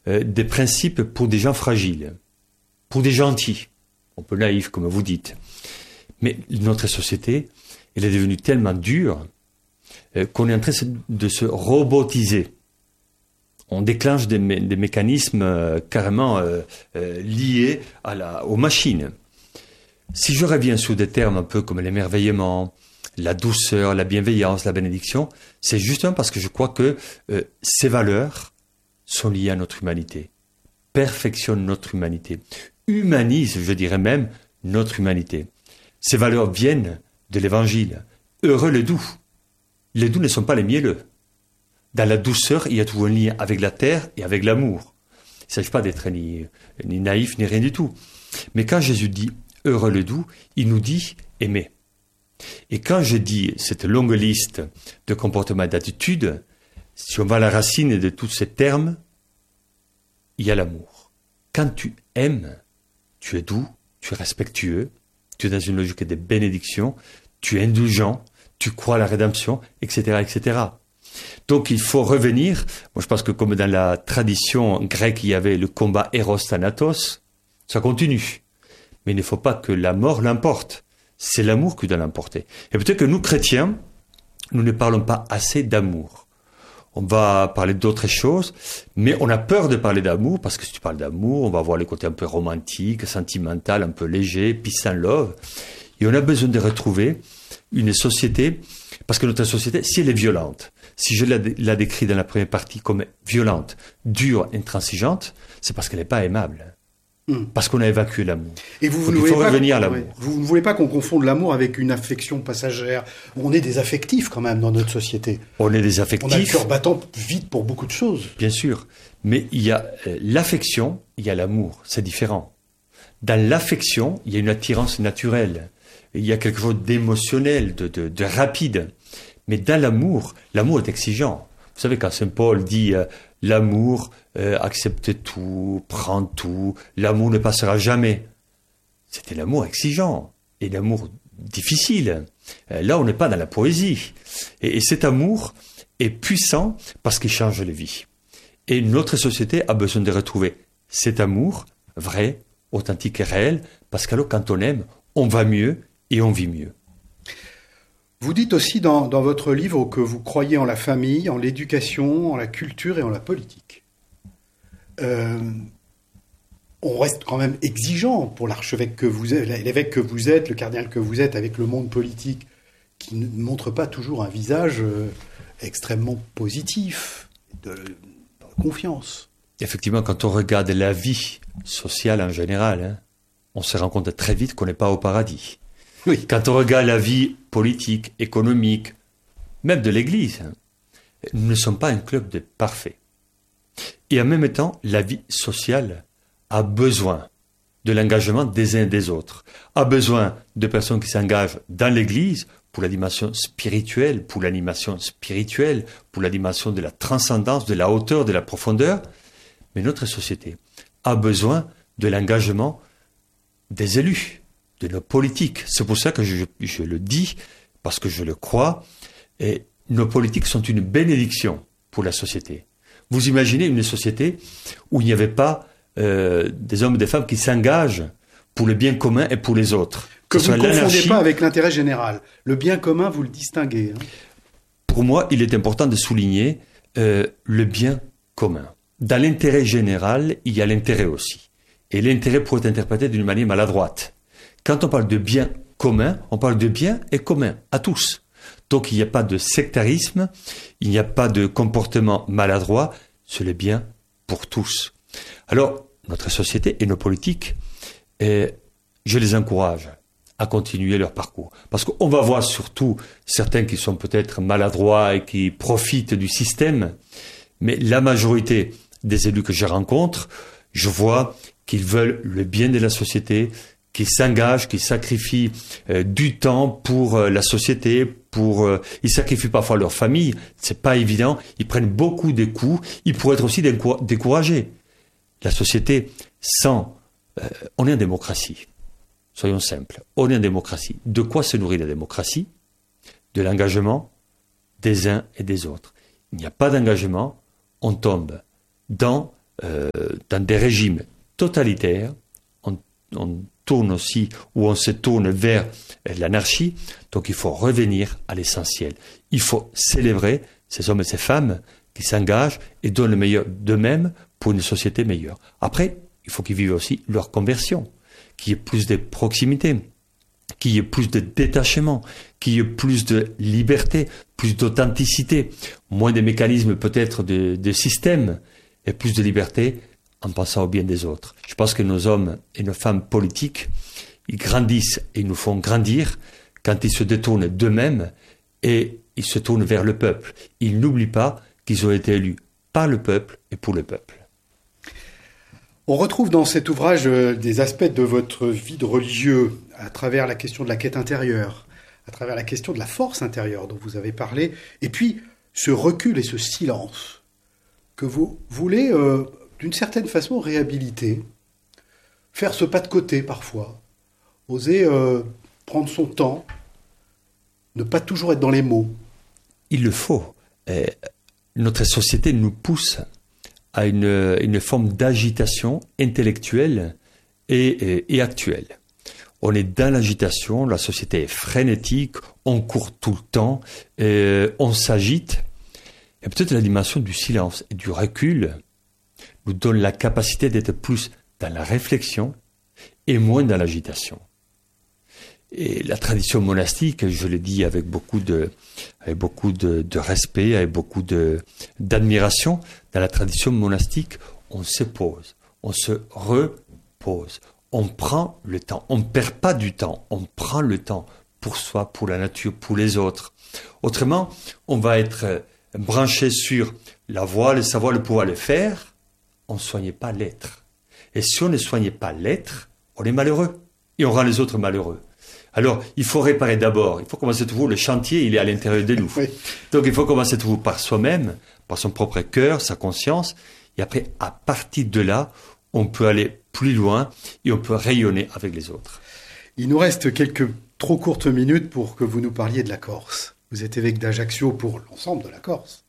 des principes pour des gens fragiles, pour des gentils, un peu naïfs comme vous dites. Mais notre société, elle est devenue tellement dure qu'on est en train de se robotiser. On déclenche des mécanismes carrément liés aux machines. Si je reviens sur des termes un peu comme l'émerveillement, la douceur, la bienveillance, la bénédiction, c'est justement parce que je crois que ces valeurs sont liées à notre humanité, perfectionnent notre humanité, humanisent, je dirais même, notre humanité. Ces valeurs viennent de l'Évangile. Heureux les doux. Les doux ne sont pas les mielleux. Dans la douceur, il y a toujours un lien avec la terre et avec l'amour. Il ne s'agit pas d'être ni naïf, ni rien du tout. Mais quand Jésus dit « heureux le doux », il nous dit « aimer ». Et quand je dis cette longue liste de comportements et d'attitudes, si on va à la racine de tous ces termes, il y a l'amour. Quand tu aimes, tu es doux, tu es respectueux, tu es dans une logique de bénédiction, tu es indulgent, tu crois à la rédemption, etc., etc. Donc il faut revenir, moi je pense que comme dans la tradition grecque il y avait le combat Eros-Thanatos, ça continue. Mais il ne faut pas que la mort l'emporte. C'est l'amour qui doit l'emporter. Et peut-être que nous, chrétiens, nous ne parlons pas assez d'amour. On va parler d'autres choses, mais on a peur de parler d'amour, parce que si tu parles d'amour, on va voir les côtés un peu romantiques, sentimental, un peu léger, peace and love. Et on a besoin de retrouver une société, parce que notre société, si elle est violente, si je la décris dans la première partie comme violente, dure, intransigeante, c'est parce qu'elle n'est pas aimable. Parce qu'on a évacué l'amour. Et il faut revenir à l'amour. Vous ne voulez pas qu'on confonde l'amour avec une affection passagère. On est des affectifs quand même dans notre société. On est des affectifs. On a le cœur battant vite pour beaucoup de choses. Bien sûr. Mais il y a l'affection, il y a l'amour. C'est différent. Dans l'affection, il y a une attirance naturelle. Il y a quelque chose d'émotionnel, de rapide. Mais dans l'amour est exigeant. Vous savez, quand Saint Paul dit l'amour accepte tout, prend tout, l'amour ne passera jamais. C'était l'amour exigeant et l'amour difficile. Là, on n'est pas dans la poésie. Et cet amour est puissant parce qu'il change les vies. Et notre société a besoin de retrouver cet amour vrai, authentique et réel, parce qu'alors, quand on aime, on va mieux et on vit mieux. Vous dites aussi dans votre livre que vous croyez en la famille, en l'éducation, en la culture et en la politique. On reste quand même exigeant pour l'archevêque que vous êtes, l'évêque que vous êtes, le cardinal que vous êtes, avec le monde politique qui ne montre pas toujours un visage extrêmement positif, de confiance. Effectivement, quand on regarde la vie sociale en général, on se rend compte très vite qu'on n'est pas au paradis. Oui. Quand on regarde la vie politique, économique, même de l'Église, nous ne sommes pas un club de parfaits. Et en même temps, la vie sociale a besoin de l'engagement des uns et des autres, a besoin de personnes qui s'engagent dans l'Église pour la dimension spirituelle, pour l'animation spirituelle, pour la dimension de la transcendance, de la hauteur, de la profondeur. Mais notre société a besoin de l'engagement des élus, de nos politiques. C'est pour ça que je le dis, parce que je le crois, et nos politiques sont une bénédiction pour la société. Vous imaginez une société où il n'y avait pas des hommes et des femmes qui s'engagent pour le bien commun et pour les autres. Que vous ne confondez pas avec l'intérêt général. Le bien commun, vous le distinguez. Pour moi, il est important de souligner le bien commun. Dans l'intérêt général, il y a l'intérêt aussi. Et l'intérêt pourrait être interprété d'une manière maladroite. Quand on parle de bien commun, on parle de bien et commun, à tous. Donc il n'y a pas de sectarisme, il n'y a pas de comportement maladroit, c'est le bien pour tous. Alors, notre société et nos politiques, je les encourage à continuer leur parcours. Parce qu'on va voir surtout certains qui sont peut-être maladroits et qui profitent du système, mais la majorité des élus que je rencontre, je vois qu'ils veulent le bien de la société, qui s'engagent, qui sacrifient du temps pour la société, ils sacrifient parfois leur famille, c'est pas évident, ils prennent beaucoup de coups, ils pourraient être aussi découragés. La société on est en démocratie, soyons simples, on est en démocratie. De quoi se nourrit la démocratie? De l'engagement des uns et des autres. Il n'y a pas d'engagement, on tombe dans dans des régimes totalitaires, on tourne aussi, ou on se tourne vers l'anarchie. Donc il faut revenir à l'essentiel. Il faut célébrer ces hommes et ces femmes qui s'engagent et donnent le meilleur d'eux-mêmes pour une société meilleure. Après, il faut qu'ils vivent aussi leur conversion, qu'il y ait plus de proximité, qu'il y ait plus de détachement, qu'il y ait plus de liberté, plus d'authenticité, moins de mécanismes peut-être de système, et plus de liberté en pensant au bien des autres. Je pense que nos hommes et nos femmes politiques, ils grandissent et ils nous font grandir quand ils se détournent d'eux-mêmes et ils se tournent vers le peuple. Ils n'oublient pas qu'ils ont été élus par le peuple et pour le peuple. On retrouve dans cet ouvrage des aspects de votre vie de religieux à travers la question de la quête intérieure, à travers la question de la force intérieure dont vous avez parlé, et puis ce recul et ce silence que vous voulez d'une certaine façon réhabiliter, faire ce pas de côté parfois, oser prendre son temps, ne pas toujours être dans les mots. Il le faut. Notre société nous pousse à une forme d'agitation intellectuelle et actuelle. On est dans l'agitation, la société est frénétique, on court tout le temps, on s'agite. Et peut-être la dimension du silence et du recul nous donne la capacité d'être plus dans la réflexion et moins dans l'agitation. Et la tradition monastique, je le dis avec beaucoup de respect, avec beaucoup d'admiration, dans la tradition monastique, on se pose, on se repose, on prend le temps, on ne perd pas du temps, on prend le temps pour soi, pour la nature, pour les autres. Autrement, on va être branché sur la voix, le savoir, le pouvoir, le faire, on ne soignait pas l'être. Et si on ne soignait pas l'être, on est malheureux et on rend les autres malheureux. Alors, il faut réparer d'abord. Il faut commencer toujours. Le chantier, il est à l'intérieur de nous. Oui. Donc, il faut commencer toujours par soi-même, par son propre cœur, sa conscience. Et après, à partir de là, on peut aller plus loin et on peut rayonner avec les autres. Il nous reste quelques trop courtes minutes pour que vous nous parliez de la Corse. Vous êtes évêque d'Ajaccio pour l'ensemble de la Corse.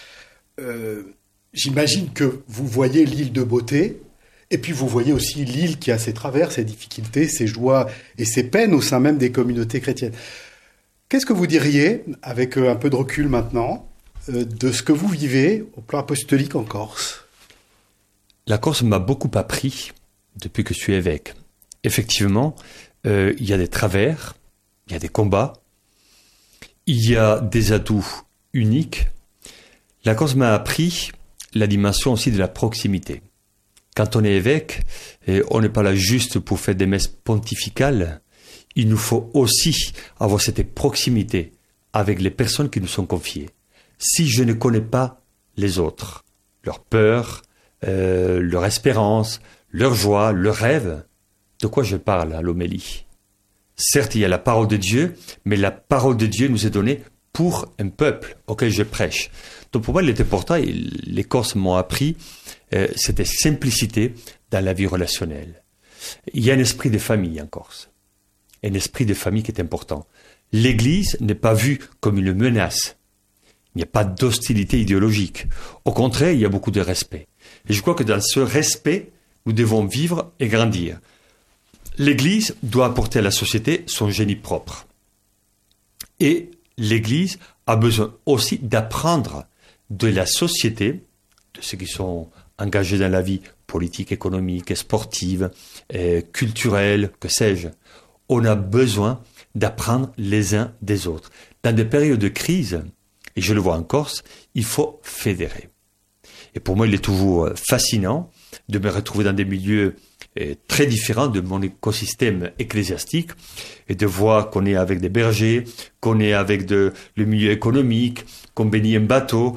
J'imagine que vous voyez l'île de beauté. Et puis vous voyez aussi l'île qui a ses travers, ses difficultés, ses joies et ses peines au sein même des communautés chrétiennes. Qu'est-ce que vous diriez, avec un peu de recul maintenant, de ce que vous vivez au plan apostolique en Corse ? La Corse m'a beaucoup appris depuis que je suis évêque. Effectivement, il y a des travers, il y a des combats, il y a des atouts uniques. La Corse m'a appris la dimension aussi de la proximité. Quand on est évêque, on n'est pas là juste pour faire des messes pontificales. Il nous faut aussi avoir cette proximité avec les personnes qui nous sont confiées. Si je ne connais pas les autres, leur peur, leur espérance, leur joie, leur rêve, de quoi je parle à l'homélie ? Certes, il y a la parole de Dieu, mais la parole de Dieu nous est donnée pour un peuple auquel je prêche. Donc pour moi, il était important, et les Corses m'ont appris cette simplicité dans la vie relationnelle. Il y a un esprit de famille en Corse, un esprit de famille qui est important. L'Église n'est pas vue comme une menace. Il n'y a pas d'hostilité idéologique. Au contraire, il y a beaucoup de respect. Et je crois que dans ce respect, nous devons vivre et grandir. L'Église doit apporter à la société son génie propre. Et l'Église a besoin aussi d'apprendre de la société, de ceux qui sont engagés dans la vie politique, économique, sportive, culturelle, que sais-je. On a besoin d'apprendre les uns des autres. Dans des périodes de crise, et je le vois en Corse, il faut fédérer. Et pour moi, il est toujours fascinant de me retrouver dans des milieux très différents de mon écosystème ecclésiastique et de voir qu'on est avec des bergers, qu'on est avec le milieu économique, qu'on bénit un bateau,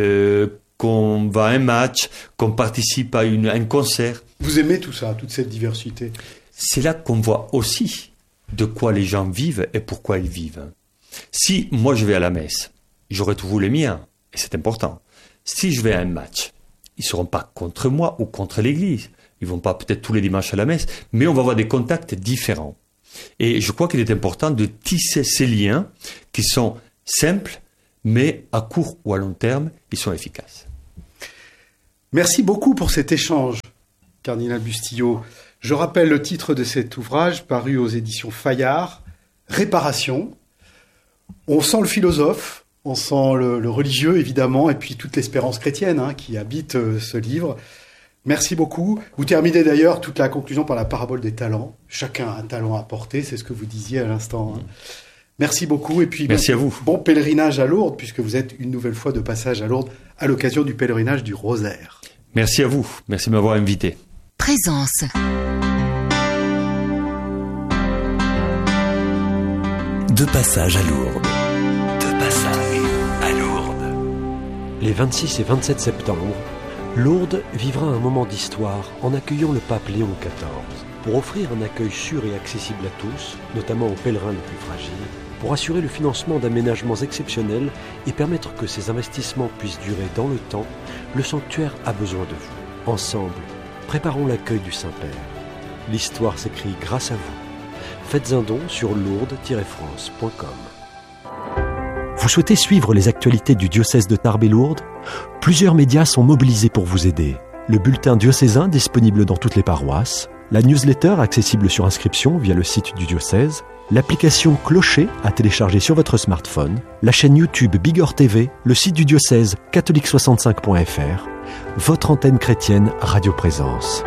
qu'on va à un match, qu'on participe à un concert. Vous aimez tout ça, toute cette diversité ? C'est là qu'on voit aussi de quoi les gens vivent et pourquoi ils vivent. Si moi je vais à la messe, j'aurai toujours les miens, et c'est important. Si je vais à un match, ils ne seront pas contre moi ou contre l'Église. Ils ne vont pas peut-être tous les dimanches à la messe, mais on va avoir des contacts différents. Et je crois qu'il est important de tisser ces liens qui sont simples, mais à court ou à long terme, ils sont efficaces. Merci beaucoup pour cet échange, Cardinal Bustillo. Je rappelle le titre de cet ouvrage paru aux éditions Fayard, Réparation. On sent le philosophe, on sent le religieux évidemment, et puis toute l'espérance chrétienne qui habite ce livre. Merci beaucoup. Vous terminez d'ailleurs toute la conclusion par la parabole des talents. Chacun a un talent à porter, c'est ce que vous disiez à l'instant. Merci beaucoup et puis merci à vous. Bon pèlerinage à Lourdes puisque vous êtes une nouvelle fois de passage à Lourdes à l'occasion du pèlerinage du Rosaire. Merci à vous. Merci de m'avoir invité. Présence. De passage à Lourdes. De passage à Lourdes. Les 26 et 27 septembre, Lourdes vivra un moment d'histoire en accueillant le pape Léon XIV. Pour offrir un accueil sûr et accessible à tous, notamment aux pèlerins les plus fragiles, pour assurer le financement d'aménagements exceptionnels et permettre que ces investissements puissent durer dans le temps, le sanctuaire a besoin de vous. Ensemble, préparons l'accueil du Saint-Père. L'histoire s'écrit grâce à vous. Faites un don sur lourdes-france.com. Vous souhaitez suivre les actualités du diocèse de Tarbes et Lourdes ? Plusieurs médias sont mobilisés pour vous aider. Le bulletin diocésain disponible dans toutes les paroisses, la newsletter accessible sur inscription via le site du diocèse, l'application Clocher à télécharger sur votre smartphone, la chaîne YouTube Bigorre TV, le site du diocèse catholique65.fr, votre antenne chrétienne Radio Présence.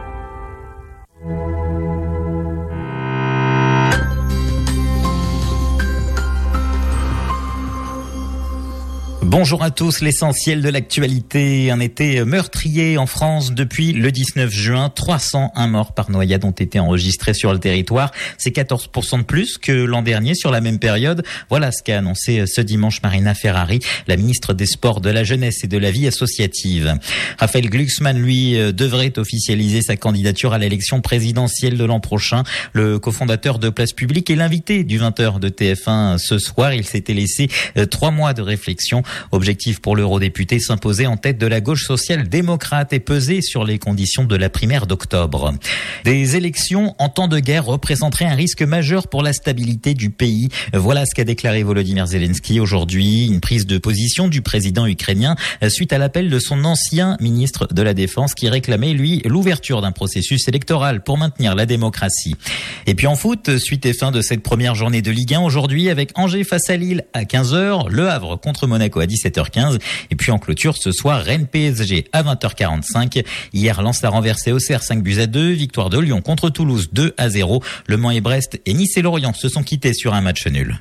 Bonjour à tous, l'essentiel de l'actualité. Un été meurtrier en France depuis le 19 juin. 301 morts par noyade ont été enregistrés sur le territoire. C'est 14% de plus que l'an dernier sur la même période. Voilà ce qu'a annoncé ce dimanche Marina Ferrari, la ministre des Sports, de la Jeunesse et de la Vie associative. Raphaël Glucksmann, lui, devrait officialiser sa candidature à l'élection présidentielle de l'an prochain. Le cofondateur de Place Publique est l'invité du 20h de TF1 ce soir. Il s'était laissé 3 mois de réflexion. Objectif pour l'eurodéputé, s'imposer en tête de la gauche social-démocrate et peser sur les conditions de la primaire d'octobre. Des élections en temps de guerre représenteraient un risque majeur pour la stabilité du pays. Voilà ce qu'a déclaré Volodymyr Zelensky aujourd'hui. Une prise de position du président ukrainien suite à l'appel de son ancien ministre de la Défense qui réclamait, lui, l'ouverture d'un processus électoral pour maintenir la démocratie. Et puis en foot, suite et fin de cette première journée de Ligue 1 aujourd'hui avec Angers face à Lille à 15h, Le Havre contre Monaco à 17h15 et puis en clôture ce soir Rennes PSG à 20h45. Hier Lens a renversé Auxerre 5-2, victoire de Lyon contre Toulouse 2-0. Le Mans et Brest et Nice et Lorient se sont quittés sur un match nul.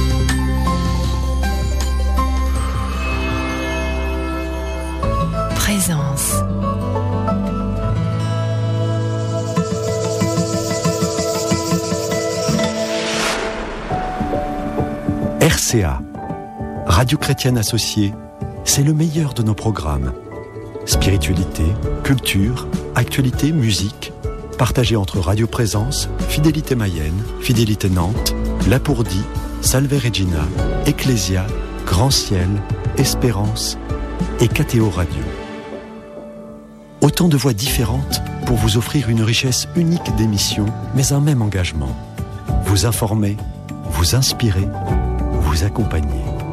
Présence. RCA, Radio Chrétienne Associée, c'est le meilleur de nos programmes. Spiritualité, culture, actualité, musique, partagés entre Radio Présence, Fidélité Mayenne, Fidélité Nantes, Lapourdie, Salve Regina, Ecclésia, Grand Ciel, Espérance et KTO Radio. Autant de voix différentes pour vous offrir une richesse unique d'émissions, mais un même engagement. Vous informer, vous inspirer, vous accompagner.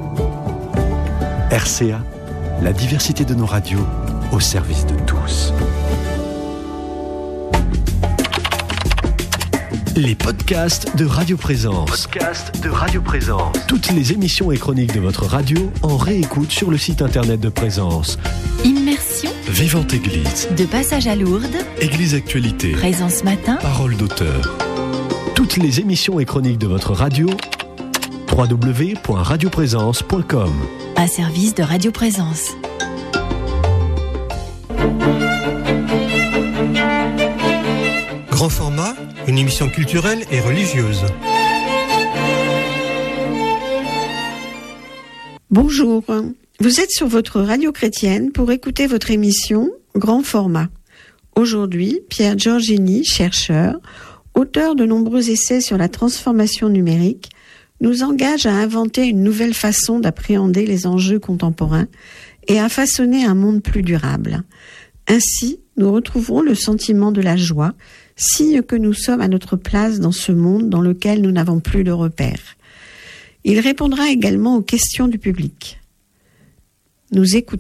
RCA, la diversité de nos radios au service de tous. Les podcasts de Radio Présence. Toutes les émissions et chroniques de votre radio en réécoute sur le site internet de Présence. Immersion. Vivante Église. De passage à Lourdes. Église Actualité. Présence matin. Parole d'auteur. Toutes les émissions et chroniques de votre radio, www.radioprésence.com. Un service de Radio Présence. Grand format, une émission culturelle et religieuse. Bonjour, vous êtes sur votre radio chrétienne pour écouter votre émission Grand format. Aujourd'hui, Pierre Giorgini, chercheur, auteur de nombreux essais sur la transformation numérique, nous engage à inventer une nouvelle façon d'appréhender les enjeux contemporains et à façonner un monde plus durable. Ainsi, nous retrouverons le sentiment de la joie, signe que nous sommes à notre place dans ce monde dans lequel nous n'avons plus de repères. Il répondra également aux questions du public. Nous écoutons.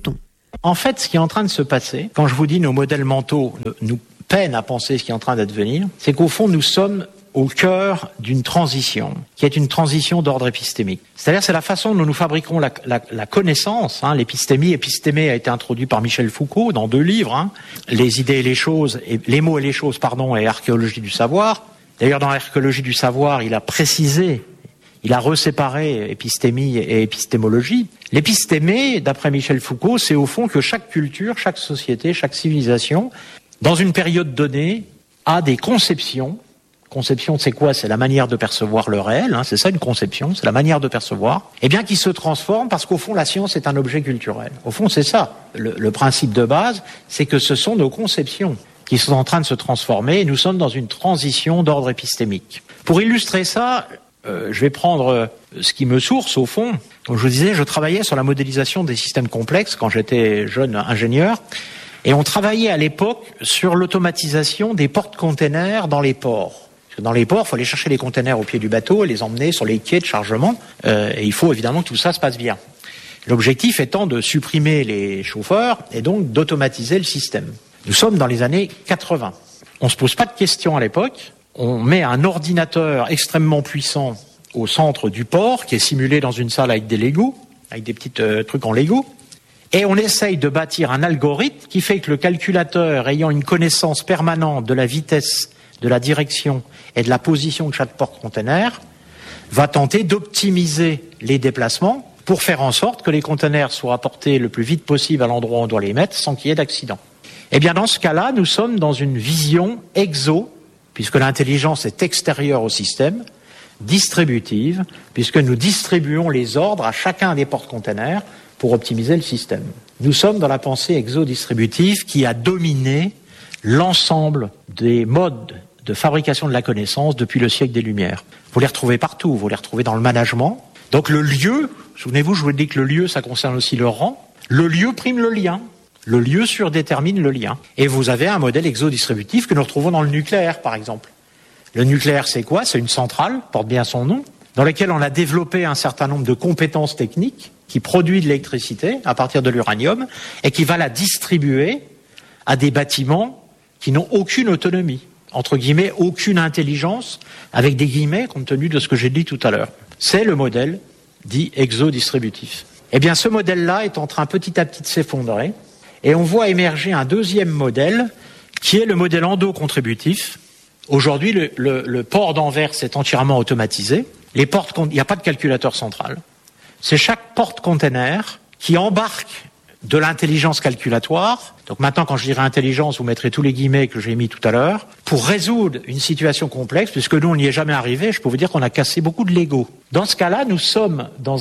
En fait, ce qui est en train de se passer, quand je vous dis nos modèles mentaux nous peinent à penser ce qui est en train d'advenir, c'est qu'au fond, nous sommes au cœur d'une transition, qui est une transition d'ordre épistémique. C'est-à-dire, c'est la façon dont nous fabriquons la connaissance. L'épistémie, épistémé a été introduit par Michel Foucault dans 2 livres, Les idées et les choses, les mots et les choses, et archéologie du savoir. D'ailleurs, dans l'archéologie du savoir, il a précisé, il a reséparé épistémie et épistémologie. L'épistémé, d'après Michel Foucault, c'est au fond que chaque culture, chaque société, chaque civilisation, dans une période donnée, a des conceptions. Conception, c'est quoi? C'est la manière de percevoir le réel, c'est ça une conception, c'est la manière de percevoir, qui se transforme parce qu'au fond la science est un objet culturel. Au fond c'est ça, le principe de base, c'est que ce sont nos conceptions qui sont en train de se transformer et nous sommes dans une transition d'ordre épistémique. Pour illustrer ça, je vais prendre ce qui me source au fond. Comme je vous disais, je travaillais sur la modélisation des systèmes complexes quand j'étais jeune ingénieur. Et on travaillait à l'époque sur l'automatisation des porte-containers dans les ports. Dans les ports, il faut aller chercher les containers au pied du bateau et les emmener sur les quais de chargement. Et il faut évidemment que tout ça se passe bien. L'objectif étant de supprimer les chauffeurs et donc d'automatiser le système. Nous sommes dans les années 80. On se pose pas de questions à l'époque. On met un ordinateur extrêmement puissant au centre du port, qui est simulé dans une salle avec des Legos, avec des petits trucs en Lego. Et on essaye de bâtir un algorithme qui fait que le calculateur, ayant une connaissance permanente de la vitesse, de la direction et de la position de chaque porte-container, va tenter d'optimiser les déplacements pour faire en sorte que les containers soient apportés le plus vite possible à l'endroit où on doit les mettre sans qu'il y ait d'accident. Eh bien, dans ce cas-là, nous sommes dans une vision exo, puisque l'intelligence est extérieure au système, distributive, puisque nous distribuons les ordres à chacun des porte-containers pour optimiser le système. Nous sommes dans la pensée exo-distributive qui a dominé l'ensemble des modes de fabrication de la connaissance depuis le siècle des Lumières. Vous les retrouvez partout, vous les retrouvez dans le management. Donc le lieu, souvenez-vous, je vous ai dit que le lieu, ça concerne aussi le rang. Le lieu prime le lien. Le lieu surdétermine le lien. Et vous avez un modèle exodistributif que nous retrouvons dans le nucléaire, par exemple. Le nucléaire, c'est quoi? C'est une centrale, porte bien son nom, dans laquelle on a développé un certain nombre de compétences techniques qui produit de l'électricité à partir de l'uranium et qui va la distribuer à des bâtiments qui n'ont aucune autonomie, entre guillemets, aucune intelligence, avec des guillemets, compte tenu de ce que j'ai dit tout à l'heure. C'est le modèle dit exodistributif. Eh bien, ce modèle-là est en train petit à petit de s'effondrer, et on voit émerger un deuxième modèle, qui est le modèle endo-contributif. Aujourd'hui, le port d'Anvers est entièrement automatisé. Il n'y a pas de calculateur central. C'est chaque porte-container qui embarque de l'intelligence calculatoire. Donc maintenant, quand je dirai intelligence, vous mettrez tous les guillemets que j'ai mis tout à l'heure, pour résoudre une situation complexe, puisque nous, on n'y est jamais arrivé. Je peux vous dire qu'on a cassé beaucoup de Lego. Dans ce cas-là, nous sommes dans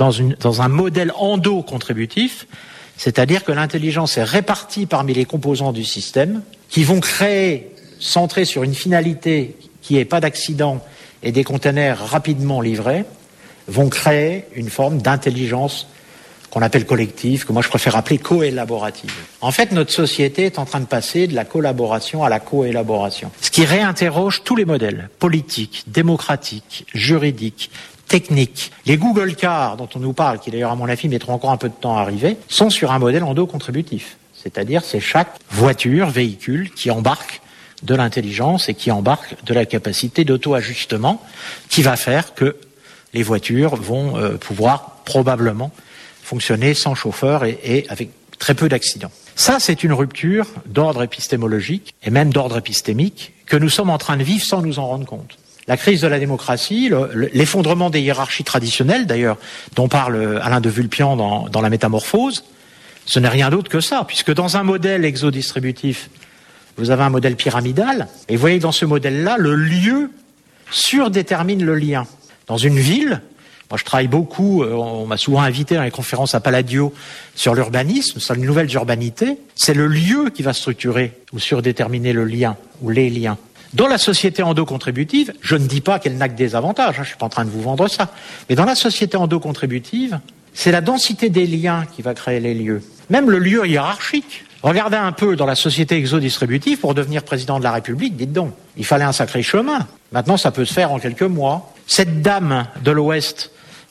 un modèle endo-contributif, c'est-à-dire que l'intelligence est répartie parmi les composants du système, qui vont créer, centrés sur une finalité qui n'est pas d'accident et des containers rapidement livrés, vont créer une forme d'intelligence qu'on appelle collective, que moi je préfère appeler coélaborative. En fait, notre société est en train de passer de la collaboration à la coélaboration. Ce qui réinterroge tous les modèles, politiques, démocratiques, juridiques, techniques. Les Google Cars, dont on nous parle, qui d'ailleurs à mon avis mettront encore un peu de temps à arriver, sont sur un modèle endo-contributif. C'est-à-dire, c'est chaque voiture, véhicule qui embarque de l'intelligence et qui embarque de la capacité d'auto-ajustement qui va faire que les voitures vont pouvoir probablement fonctionner sans chauffeur et avec très peu d'accidents. Ça, c'est une rupture d'ordre épistémologique et même d'ordre épistémique que nous sommes en train de vivre sans nous en rendre compte. La crise de la démocratie, l'effondrement des hiérarchies traditionnelles, d'ailleurs, dont parle Alain de Vulpian dans La Métamorphose, ce n'est rien d'autre que ça, puisque dans un modèle exodistributif, vous avez un modèle pyramidal, et vous voyez dans ce modèle-là, le lieu surdétermine le lien. Dans une ville, moi je travaille beaucoup, on m'a souvent invité dans les conférences à Palladio sur l'urbanisme, sur les nouvelles urbanités, c'est le lieu qui va structurer ou surdéterminer le lien, ou les liens. Dans la société endo-contributive, je ne dis pas qu'elle n'a que des avantages, je ne suis pas en train de vous vendre ça, mais dans la société endo-contributive, c'est la densité des liens qui va créer les lieux. Même le lieu hiérarchique. Regardez un peu dans la société exodistributive, pour devenir président de la République, dites donc, il fallait un sacré chemin. Maintenant, ça peut se faire en quelques mois. Cette dame de l'Ouest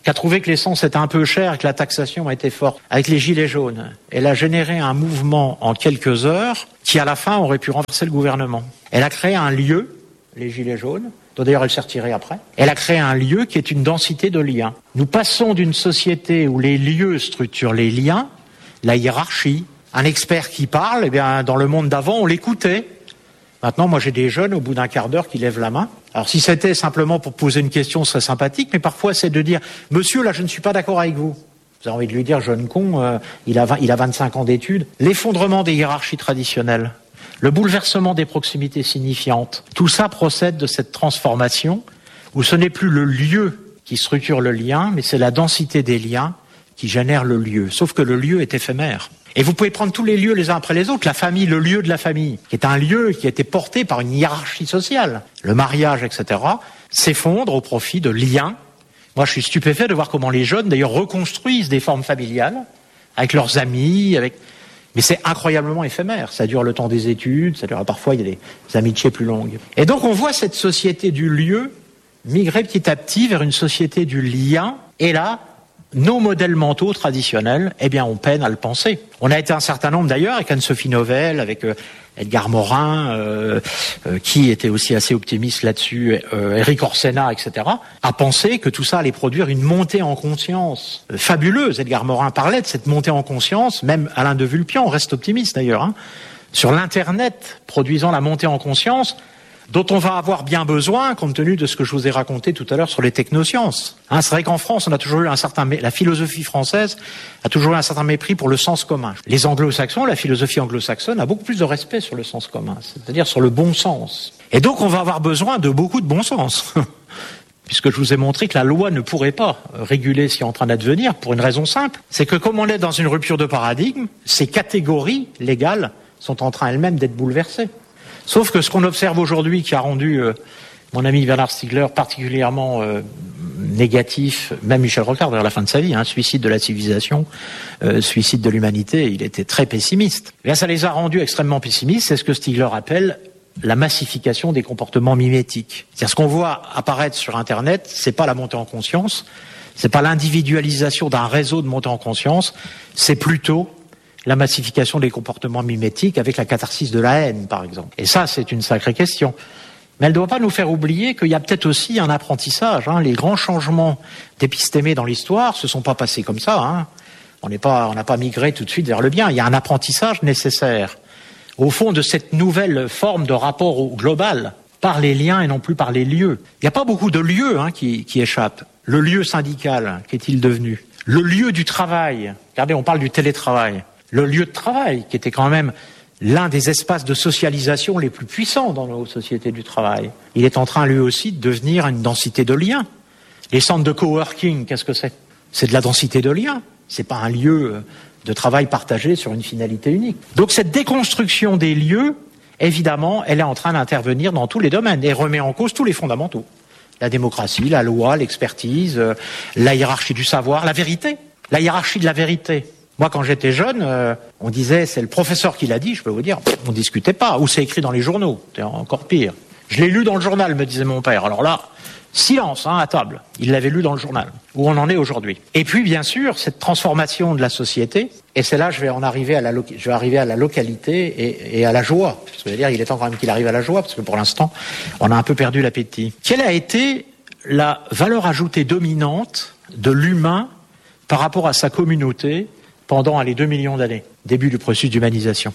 qui a trouvé que l'essence était un peu chère et que la taxation était forte, avec les gilets jaunes. Elle a généré un mouvement en quelques heures qui, à la fin, aurait pu renverser le gouvernement. Elle a créé un lieu, les gilets jaunes, dont d'ailleurs elle s'est retirée après. Elle a créé un lieu qui est une densité de liens. Nous passons d'une société où les lieux structurent les liens, la hiérarchie. Un expert qui parle, eh bien, dans le monde d'avant, on l'écoutait. Maintenant, moi, j'ai des jeunes, au bout d'un quart d'heure, qui lèvent la main. Alors, si c'était simplement pour poser une question, ce serait sympathique, mais parfois, c'est de dire « Monsieur, là, je ne suis pas d'accord avec vous ». Vous avez envie de lui dire « Jeune con, il a 25 ans d'études ». L'effondrement des hiérarchies traditionnelles, le bouleversement des proximités signifiantes, tout ça procède de cette transformation où ce n'est plus le lieu qui structure le lien, mais c'est la densité des liens qui génère le lieu. Sauf que le lieu est éphémère. Et vous pouvez prendre tous les lieux les uns après les autres. La famille, le lieu de la famille, qui est un lieu qui a été porté par une hiérarchie sociale. Le mariage, etc., s'effondre au profit de liens. Moi, je suis stupéfait de voir comment les jeunes, d'ailleurs, reconstruisent des formes familiales avec leurs amis, mais c'est incroyablement éphémère. Ça dure le temps des études, ça dure parfois, il y a des amitiés plus longues. Et donc, on voit cette société du lieu migrer petit à petit vers une société du lien. Et là, nos modèles mentaux traditionnels, eh bien, on peine à le penser. On a été un certain nombre d'ailleurs, avec Anne-Sophie Novelle, avec Edgar Morin, qui était aussi assez optimiste là-dessus, Éric Orsena, etc., à penser que tout ça allait produire une montée en conscience fabuleuse. Edgar Morin parlait de cette montée en conscience, même Alain de Vulpian reste optimiste d'ailleurs, sur l'Internet produisant la montée en conscience, dont on va avoir bien besoin, compte tenu de ce que je vous ai raconté tout à l'heure sur les technosciences. C'est vrai qu'en France, on a toujours eu la philosophie française a toujours eu un certain mépris pour le sens commun. Les anglo-saxons, la philosophie anglo-saxonne a beaucoup plus de respect sur le sens commun, c'est-à-dire sur le bon sens. Et donc, on va avoir besoin de beaucoup de bon sens. Puisque je vous ai montré que la loi ne pourrait pas réguler ce qui est en train d'advenir, pour une raison simple, c'est que comme on est dans une rupture de paradigme, ces catégories légales sont en train elles-mêmes d'être bouleversées. Sauf que ce qu'on observe aujourd'hui, qui a rendu mon ami Bernard Stiegler particulièrement négatif, même Michel Rocard à la fin de sa vie, suicide de la civilisation, suicide de l'humanité, il était très pessimiste. Et bien, ça les a rendus extrêmement pessimistes, c'est ce que Stiegler appelle la massification des comportements mimétiques. C'est-à-dire ce qu'on voit apparaître sur Internet, c'est pas la montée en conscience, c'est pas l'individualisation d'un réseau de montée en conscience, c'est plutôt la massification des comportements mimétiques avec la catharsis de la haine, par exemple. Et ça, c'est une sacrée question. Mais elle ne doit pas nous faire oublier qu'il y a peut-être aussi un apprentissage. Les grands changements d'épistémée dans l'histoire se sont pas passés comme ça. On n'a pas migré tout de suite vers le bien. Il y a un apprentissage nécessaire. Au fond de cette nouvelle forme de rapport au global, par les liens et non plus par les lieux. Il n'y a pas beaucoup de lieux qui échappent. Le lieu syndical, qu'est-il devenu? Le lieu du travail. Regardez, on parle du télétravail. Le lieu de travail, qui était quand même l'un des espaces de socialisation les plus puissants dans nos sociétés du travail. Il est en train, lui aussi, de devenir une densité de liens. Les centres de coworking, qu'est-ce que c'est? C'est de la densité de liens. C'est pas un lieu de travail partagé sur une finalité unique. Donc cette déconstruction des lieux, évidemment, elle est en train d'intervenir dans tous les domaines et remet en cause tous les fondamentaux. La démocratie, la loi, l'expertise, la hiérarchie du savoir, la vérité. La hiérarchie de la vérité. Moi, quand j'étais jeune, on disait, c'est le professeur qui l'a dit, je peux vous dire, on discutait pas. Ou c'est écrit dans les journaux, c'est encore pire. Je l'ai lu dans le journal, me disait mon père. Alors là, silence, à table. Il l'avait lu dans le journal. Où on en est aujourd'hui. Et puis, bien sûr, cette transformation de la société, et c'est là que je vais arriver à la localité et à la joie. Parce que je veux dire, il est temps quand même qu'il arrive à la joie, parce que pour l'instant, on a un peu perdu l'appétit. Quelle a été la valeur ajoutée dominante de l'humain par rapport à sa communauté pendant les 2 millions d'années, début du processus d'humanisation?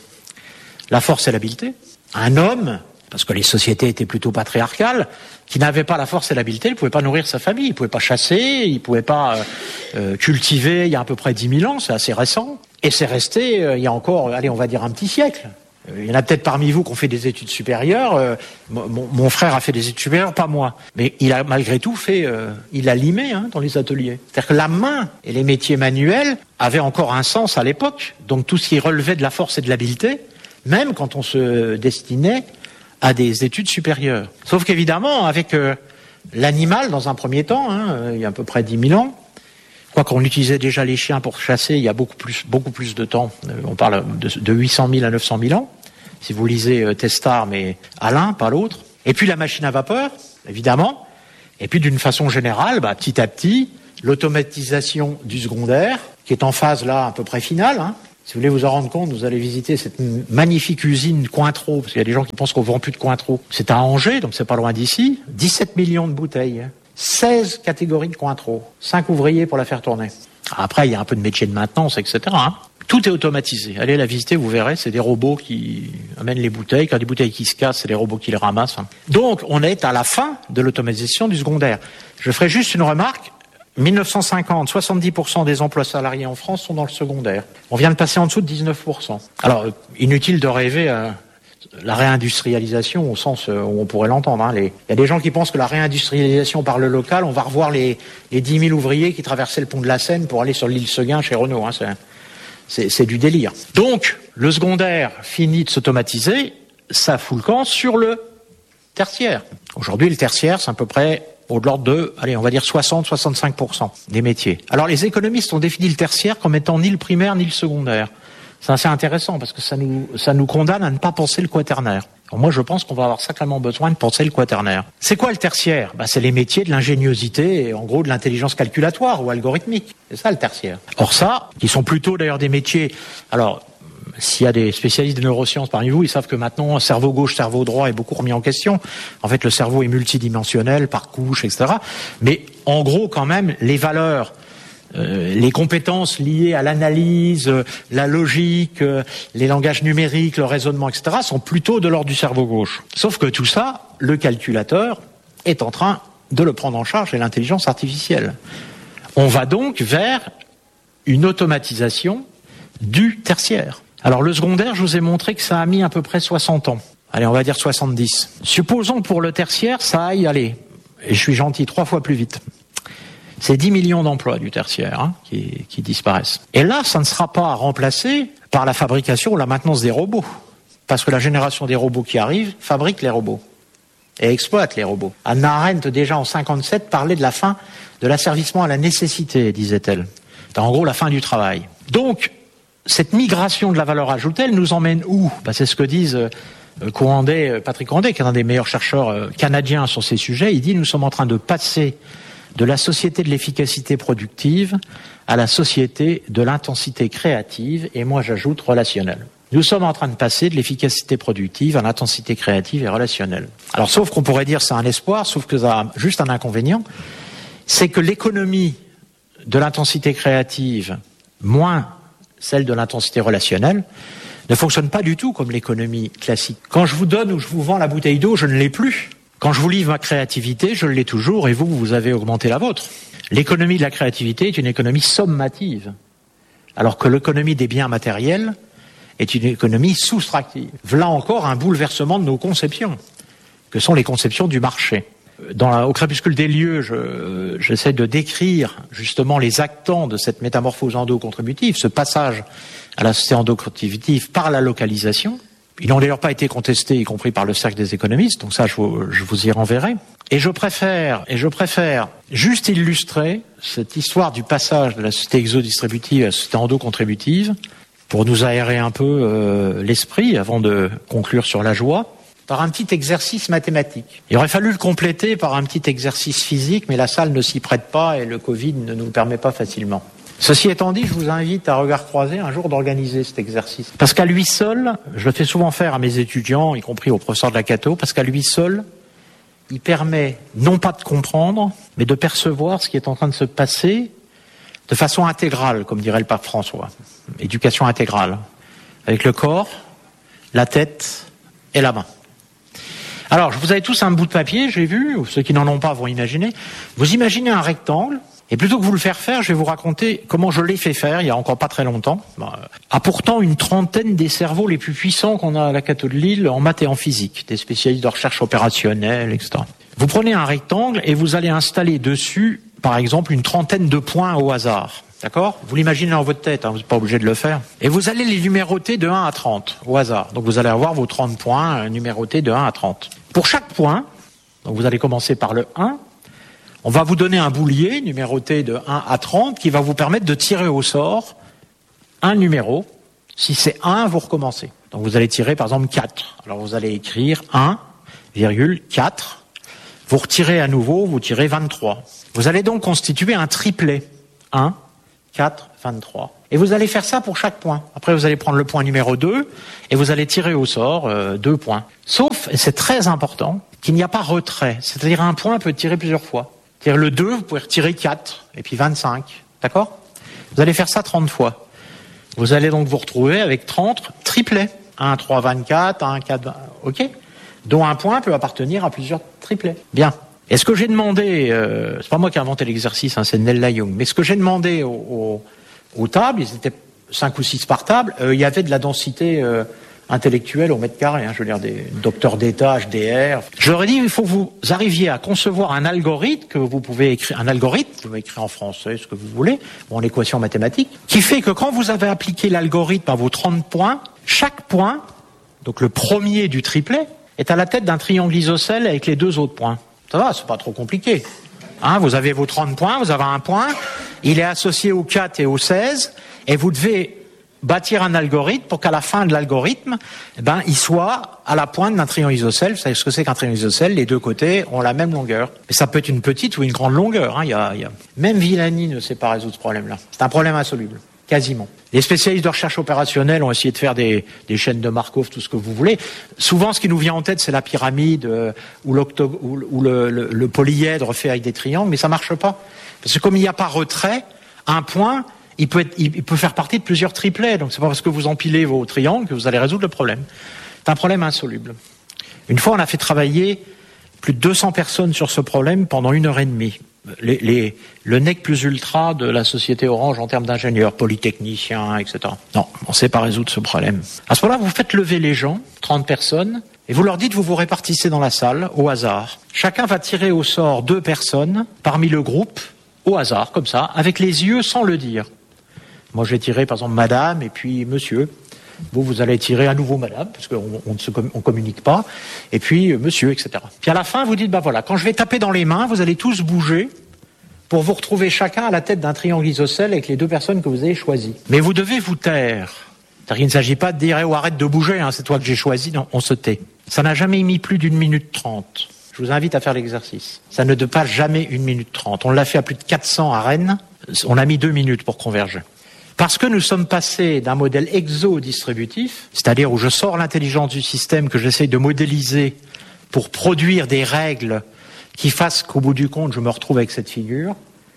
La force et l'habileté. Un homme, parce que les sociétés étaient plutôt patriarcales, qui n'avait pas la force et l'habileté, il ne pouvait pas nourrir sa famille, il ne pouvait pas chasser, il ne pouvait pas cultiver il y a à peu près 10 000 ans, c'est assez récent. Et c'est resté, il y a encore, on va dire un petit siècle. Il y en a peut-être parmi vous qui ont fait des études supérieures. Mon frère a fait des études supérieures, pas moi. Mais il a malgré tout il a limé dans les ateliers. C'est-à-dire que la main et les métiers manuels avaient encore un sens à l'époque. Donc tout ce qui relevait de la force et de l'habileté, même quand on se destinait à des études supérieures. Sauf qu'évidemment, avec l'animal, dans un premier temps, il y a à peu près 10 000 ans, quoique on utilisait déjà les chiens pour chasser il y a beaucoup plus de temps. On parle de 800 000 à 900 000 ans. Si vous lisez Testard, mais à l'un, pas l'autre. Et puis la machine à vapeur, évidemment. Et puis d'une façon générale, petit à petit, l'automatisation du secondaire, qui est en phase là à peu près finale. Si vous voulez vous en rendre compte, vous allez visiter cette magnifique usine Cointreau, parce qu'il y a des gens qui pensent qu'on ne vend plus de Cointreau. C'est à Angers, donc c'est pas loin d'ici. 17 millions de bouteilles, 16 catégories de Cointreau, 5 ouvriers pour la faire tourner. Après, il y a un peu de métier de maintenance, etc. Tout est automatisé. Allez la visiter, vous verrez, c'est des robots qui amènent les bouteilles. Quand il y a des bouteilles qui se cassent, c'est les robots qui les ramassent. Donc, on est à la fin de l'automatisation du secondaire. Je ferai juste une remarque. 1950, 70% des emplois salariés en France sont dans le secondaire. On vient de passer en dessous de 19%. Alors, inutile de rêver à la réindustrialisation au sens où on pourrait l'entendre. Il y a des gens qui pensent que la réindustrialisation par le local, on va revoir les 10 000 ouvriers qui traversaient le pont de la Seine pour aller sur l'île Seguin chez Renault. C'est du délire. Donc, le secondaire finit de s'automatiser, ça fout le camp sur le tertiaire. Aujourd'hui, le tertiaire, c'est à peu près de l'ordre de, on va dire 60-65% des métiers. Alors, les économistes ont défini le tertiaire comme étant ni le primaire ni le secondaire. C'est assez intéressant parce que ça nous condamne à ne pas penser le quaternaire. Alors moi, je pense qu'on va avoir sacrément besoin de penser le quaternaire. C'est quoi le tertiaire ? C'est les métiers de l'ingéniosité et en gros de l'intelligence calculatoire ou algorithmique. C'est ça le tertiaire. Or ça, qui sont plutôt d'ailleurs des métiers... Alors, s'il y a des spécialistes de neurosciences parmi vous, ils savent que maintenant, cerveau gauche, cerveau droit est beaucoup remis en question. En fait, le cerveau est multidimensionnel, par couche, etc. Mais en gros, quand même, les valeurs... les compétences liées à l'analyse, la logique, les langages numériques, le raisonnement, etc. sont plutôt de l'ordre du cerveau gauche. Sauf que tout ça, le calculateur est en train de le prendre en charge et l'intelligence artificielle. On va donc vers une automatisation du tertiaire. Alors le secondaire, je vous ai montré que ça a mis à peu près 60 ans. Allez, on va dire 70. Supposons pour le tertiaire, ça aille, et je suis gentil, 3 fois plus vite. C'est 10 millions d'emplois du tertiaire qui disparaissent. Et là, ça ne sera pas remplacé par la fabrication ou la maintenance des robots. Parce que la génération des robots qui arrive fabrique les robots et exploite les robots. Hannah Arendt, déjà en 57, parlait de la fin de l'asservissement à la nécessité, disait-elle. C'est en gros la fin du travail. Donc, cette migration de la valeur ajoutée, elle nous emmène où ? C'est ce que disent Patrick Coandé, qui est un des meilleurs chercheurs canadiens sur ces sujets. Il dit « Nous sommes en train de passer de la société de l'efficacité productive à la société de l'intensité créative, et moi j'ajoute relationnelle. Nous sommes en train de passer de l'efficacité productive à l'intensité créative et relationnelle. Alors sauf qu'on pourrait dire c'est un espoir, sauf que ça a juste un inconvénient, c'est que l'économie de l'intensité créative moins celle de l'intensité relationnelle ne fonctionne pas du tout comme l'économie classique. Quand je vous donne ou je vous vends la bouteille d'eau, je ne l'ai plus. Quand je vous livre ma créativité, je l'ai toujours et vous avez augmenté la vôtre. L'économie de la créativité est une économie sommative, alors que l'économie des biens matériels est une économie soustractive. Voilà encore un bouleversement de nos conceptions, que sont les conceptions du marché. Au crépuscule des lieux, j'essaie de décrire justement les actants de cette métamorphose endo-contributive, ce passage à la société endo-contributive par la localisation. Ils n'ont d'ailleurs pas été contestés, y compris par le cercle des économistes, donc ça je vous y renverrai. Et je préfère juste illustrer cette histoire du passage de la société exodistributive à la société endo-contributive pour nous aérer un peu l'esprit avant de conclure sur la joie, par un petit exercice mathématique. Il aurait fallu le compléter par un petit exercice physique, mais la salle ne s'y prête pas et le Covid ne nous le permet pas facilement. Ceci étant dit, je vous invite à regard croisé un jour d'organiser cet exercice. Parce qu'à lui seul, je le fais souvent faire à mes étudiants, y compris aux professeurs de la Cato, parce qu'à lui seul, il permet non pas de comprendre, mais de percevoir ce qui est en train de se passer de façon intégrale, comme dirait le pape François. Éducation intégrale. Avec le corps, la tête et la main. Alors, vous avez tous un bout de papier, j'ai vu, ceux qui n'en ont pas vont imaginer. Vous imaginez un rectangle, et plutôt que vous le faire faire, je vais vous raconter comment je l'ai fait faire, il y a encore pas très longtemps, à pourtant une trentaine des cerveaux les plus puissants qu'on a à la Cato de Lille en maths et en physique, des spécialistes de recherche opérationnelle, etc. Vous prenez un rectangle et vous allez installer dessus, par exemple, une trentaine de points au hasard. D'accord ? Vous l'imaginez dans votre tête, vous n'êtes pas obligé de le faire. Et vous allez les numéroter de 1 à 30, au hasard. Donc vous allez avoir vos 30 points numérotés de 1 à 30. Pour chaque point, donc vous allez commencer par le 1, on va vous donner un boulier numéroté de 1 à 30 qui va vous permettre de tirer au sort un numéro. Si c'est 1, vous recommencez. Donc vous allez tirer par exemple 4. Alors vous allez écrire 1,4. Vous retirez à nouveau, vous tirez 23. Vous allez donc constituer un triplet. 1, 4, 23. Et vous allez faire ça pour chaque point. Après, vous allez prendre le point numéro 2 et vous allez tirer au sort 2 points. Sauf, et c'est très important, qu'il n'y a pas retrait. C'est-à-dire un point peut tirer plusieurs fois. C'est-à-dire le 2, vous pouvez retirer 4 et puis 25. D'accord ? Vous allez faire ça 30 fois. Vous allez donc vous retrouver avec 30 triplets. 1, 3, 24, 1, 4, 20, ok ? Dont un point peut appartenir à plusieurs triplets. Bien. Et ce que j'ai demandé, c'est pas moi qui ai inventé l'exercice, hein, c'est Nella Young, mais ce que j'ai demandé aux tables, ils étaient 5 ou 6 par table, il y avait de la densité intellectuelle au mètre carré, hein, je veux dire des docteurs d'État, HDR. Je leur ai dit, il faut que vous arriviez à concevoir un algorithme que vous pouvez écrire, un algorithme, vous pouvez écrire en français, ce que vous voulez, ou en équation mathématique, qui fait que quand vous avez appliqué l'algorithme à vos 30 points, chaque point, donc le premier du triplet, est à la tête d'un triangle isocèle avec les 2 autres points. Ça va, c'est pas trop compliqué. Hein, vous avez vos 30 points, vous avez un point, il est associé aux 4 et aux 16, et vous devez bâtir un algorithme pour qu'à la fin de l'algorithme, il soit à la pointe d'un triangle isocèle. Vous savez ce que c'est qu'un triangle isocèle? Les 2 côtés ont la même longueur. Mais ça peut être une petite ou une grande longueur. Hein. Même Villani ne sait pas résoudre ce problème-là. C'est un problème insoluble. Quasiment. Les spécialistes de recherche opérationnelle ont essayé de faire des chaînes de Markov, tout ce que vous voulez. Souvent, ce qui nous vient en tête, c'est la pyramide ou le polyèdre fait avec des triangles, mais ça marche pas. Parce que comme il n'y a pas retrait, un point, il peut faire partie de plusieurs triplets. Donc c'est pas parce que vous empilez vos triangles que vous allez résoudre le problème. C'est un problème insoluble. Une fois, on a fait travailler plus de 200 personnes sur ce problème pendant 1h30. Le nec plus ultra de la société Orange en termes d'ingénieurs, polytechniciens, etc. Non, on ne sait pas résoudre ce problème. À ce moment-là, vous faites lever les gens, 30 personnes, et vous leur dites, vous vous répartissez dans la salle, au hasard. Chacun va tirer au sort 2 personnes parmi le groupe, au hasard, comme ça, avec les yeux, sans le dire. Moi, je vais tirer, par exemple, madame, et puis monsieur. Vous allez tirer à nouveau madame, parce qu'on communique pas, et puis monsieur, etc. Puis à la fin, vous dites, voilà, quand je vais taper dans les mains, vous allez tous bouger pour vous retrouver chacun à la tête d'un triangle isocèle avec les 2 personnes que vous avez choisies. Mais vous devez vous taire. C'est-à-dire qu'il ne s'agit pas de dire, arrête de bouger, hein, c'est toi que j'ai choisi. Non, on se tait. Ça n'a jamais mis plus d'1 minute 30. Je vous invite à faire l'exercice. Ça ne dépasse jamais 1 minute 30. On l'a fait à plus de 400 à Rennes. On a mis 2 minutes pour converger. Parce que nous sommes passés d'un modèle exodistributif, c'est-à-dire où je sors l'intelligence du système que j'essaye de modéliser pour produire des règles qui fassent qu'au bout du compte, je me retrouve avec cette figure,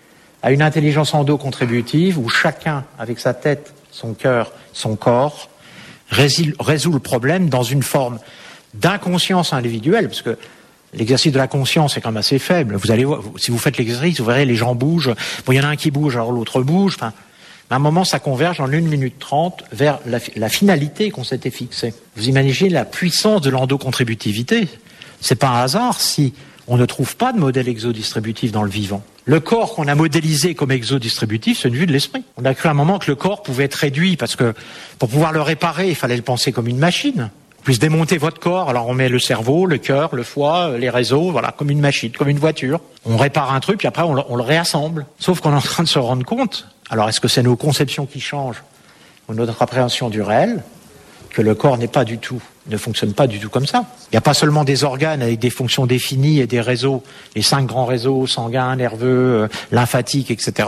à une intelligence endo-contributive où chacun, avec sa tête, son cœur, son corps, résout le problème dans une forme d'inconscience individuelle, parce que l'exercice de la conscience est quand même assez faible. Vous allez voir, si vous faites l'exercice, vous verrez, les gens bougent. Bon, il y en a un qui bouge, alors l'autre bouge. Enfin, à un moment, ça converge en 1 minute 30 vers la finalité qu'on s'était fixée. Vous imaginez la puissance de l'endocontributivité. C'est pas un hasard si on ne trouve pas de modèle exodistributif dans le vivant. Le corps qu'on a modélisé comme exodistributif, c'est une vue de l'esprit. On a cru à un moment que le corps pouvait être réduit parce que pour pouvoir le réparer, il fallait le penser comme une machine. Vous pouvez démonter votre corps, alors on met le cerveau, le cœur, le foie, les réseaux, voilà, comme une machine, comme une voiture. On répare un truc, puis après on le réassemble. Sauf qu'on est en train de se rendre compte, alors est-ce que c'est nos conceptions qui changent, ou notre appréhension du réel, que le corps ne fonctionne pas du tout comme ça. Il n'y a pas seulement des organes avec des fonctions définies et des réseaux, les 5 grands réseaux, sanguins, nerveux, lymphatiques, etc.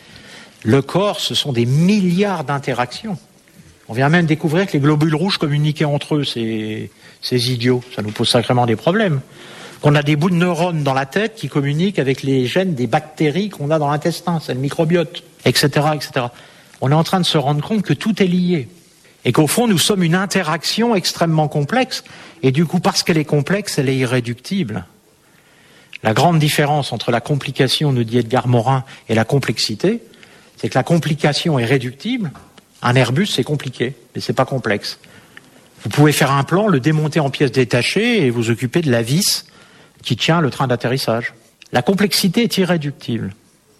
Le corps, ce sont des milliards d'interactions. On vient même découvrir que les globules rouges communiquaient entre eux, ces idiots. Ça nous pose sacrément des problèmes. Qu'on a des bouts de neurones dans la tête qui communiquent avec les gènes des bactéries qu'on a dans l'intestin, c'est le microbiote, etc., etc. On est en train de se rendre compte que tout est lié. Et qu'au fond, nous sommes une interaction extrêmement complexe. Et du coup, parce qu'elle est complexe, elle est irréductible. La grande différence entre la complication, nous dit Edgar Morin, et la complexité, c'est que la complication est réductible. Un Airbus, c'est compliqué, mais c'est pas complexe. Vous pouvez faire un plan, le démonter en pièces détachées et vous occuper de la vis qui tient le train d'atterrissage. La complexité est irréductible.